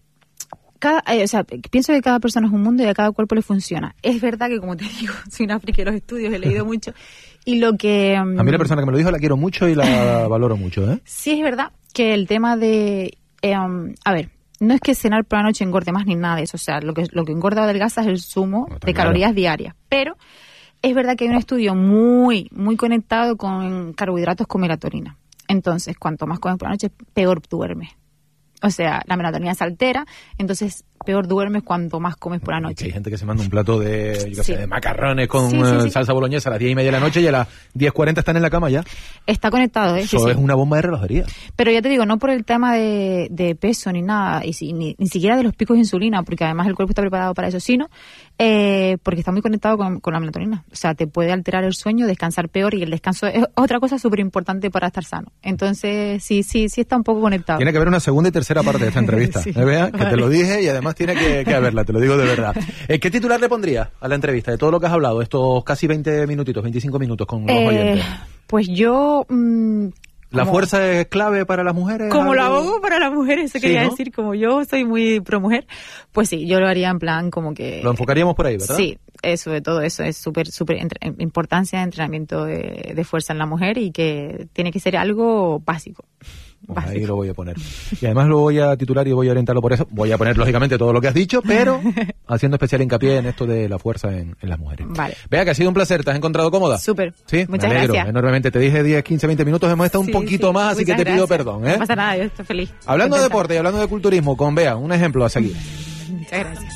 Cada, eh, o sea, pienso que cada persona es un mundo y a cada cuerpo le funciona. Es verdad que, como te digo, soy una friki de los estudios, he leído mucho. Y lo que... Um, a mí la persona que me lo dijo la quiero mucho y la valoro mucho, ¿eh? Sí, es verdad que el tema de... Eh, um, a ver, no es que cenar por la noche engorde más ni nada de eso. O sea, lo que, lo que engorda o adelgaza es el zumo no, de claro. calorías diarias. Pero... es verdad que hay un estudio muy, muy conectado con carbohidratos con melatonina. Entonces, cuanto más comes por la noche, peor duermes. O sea, la melatonina se altera, entonces peor duermes cuanto más comes por la noche. Hay gente que se manda un plato de, yo qué sí. sé, de macarrones con sí, sí, sí. salsa boloñesa a las diez y media de la noche y a las diez cuarenta están en la cama ya. Está conectado, ¿eh? Eso sí, es sí. una bomba de relojería. Pero ya te digo, no por el tema de, de peso ni nada, y si, ni, ni siquiera de los picos de insulina, porque además el cuerpo está preparado para eso, sino eh, porque está muy conectado con, con la melatonina. O sea, te puede alterar el sueño, descansar peor, y el descanso es otra cosa súper importante para estar sano. Entonces, sí, sí, sí está un poco conectado. Tiene que haber una segunda y tercera parte de esta entrevista. Sí, ¿eh, Bea? Que vale. Te lo dije y además tiene que, que haberla, te lo digo de verdad. Eh, ¿Qué titular le pondría a la entrevista de todo lo que has hablado, estos casi veinte minutitos, veinticinco minutos con los eh, oyentes? Pues yo... Mmm, ¿La como, fuerza es clave para las mujeres? Como lo hago para las mujeres, eso sí, quería ¿no? decir, como yo soy muy pro mujer, pues sí, yo lo haría en plan como que... Lo enfocaríamos por ahí, ¿verdad? Sí, eso de todo eso es súper, súper entre, importancia de entrenamiento de, de fuerza en la mujer y que tiene que ser algo básico. Pues ahí lo voy a poner. Y además lo voy a titular y voy a orientarlo por eso. Voy a poner, lógicamente, todo lo que has dicho, pero haciendo especial hincapié en esto de la fuerza en, en las mujeres. Vale. Vea que ha sido un placer. ¿Te has encontrado cómoda? Súper. Sí, muchas me alegro, gracias. Enormemente. Te dije diez, quince, veinte minutos. Hemos estado sí, un poquito sí, más, así que te pido gracias. perdón. ¿eh? No pasa nada, yo estoy feliz. Hablando de deporte y hablando de culturismo, con Bea, un ejemplo a seguir. Muchas gracias.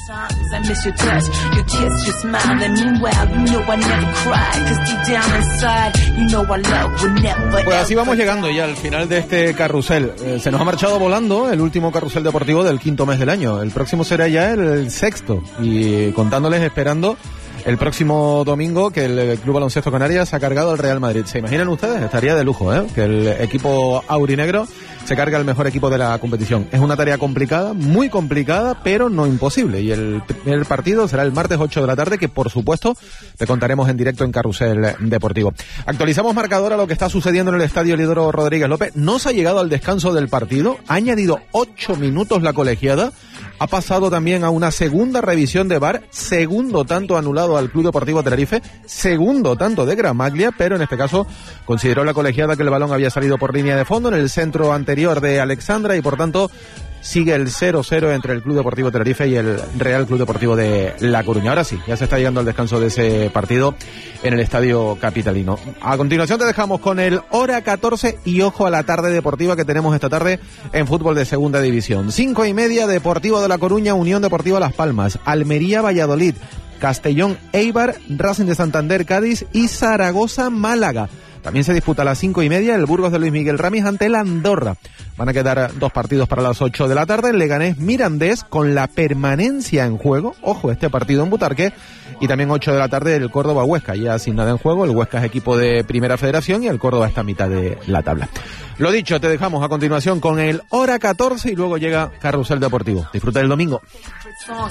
Pues así vamos llegando ya al final de este carrusel. Eh, se nos ha marchado volando el último carrusel deportivo del quinto mes del año. El próximo será ya el sexto. Y contándoles, esperando el próximo domingo que el Club Baloncesto Canarias ha cargado al Real Madrid. ¿Se imaginan ustedes? Estaría de lujo, ¿eh? Que el equipo aurinegro se carga al mejor equipo de la competición. Es una tarea complicada, muy complicada, pero no imposible. Y el primer partido será el martes ocho de la tarde, que por supuesto te contaremos en directo en Carrusel Deportivo. Actualizamos marcador a lo que está sucediendo en el estadio Lidoro Rodríguez López. No se ha llegado al descanso del partido, ha añadido ocho minutos la colegiada. Ha pasado también a una segunda revisión de V A R, segundo tanto anulado al Club Deportivo Tenerife, segundo tanto de Gramaglia, pero en este caso consideró la colegiada que el balón había salido por línea de fondo en el centro anterior de Alexandra y por tanto sigue el cero cero entre el Club Deportivo Tenerife y el Real Club Deportivo de La Coruña. Ahora sí, ya se está llegando al descanso de ese partido en el Estadio Capitalino. A continuación te dejamos con el Hora catorce y ojo a la tarde deportiva que tenemos esta tarde en fútbol de segunda división. Cinco y media, Deportivo de La Coruña, Unión Deportiva Las Palmas, Almería Valladolid, Castellón Eibar, Racing de Santander Cádiz y Zaragoza Málaga. También se disputa a las cinco y media el Burgos de Luis Miguel Ramis ante el Andorra. Van a quedar dos partidos para las ocho de la tarde. El Leganés Mirandés con la permanencia en juego. Ojo, este partido en Butarque. Y también ocho de la tarde el Córdoba Huesca. Ya sin nada en juego. El Huesca es equipo de Primera Federación y el Córdoba está a mitad de la tabla. Lo dicho, te dejamos a continuación con el Hora catorce y luego llega Carrusel Deportivo. Disfruta del domingo.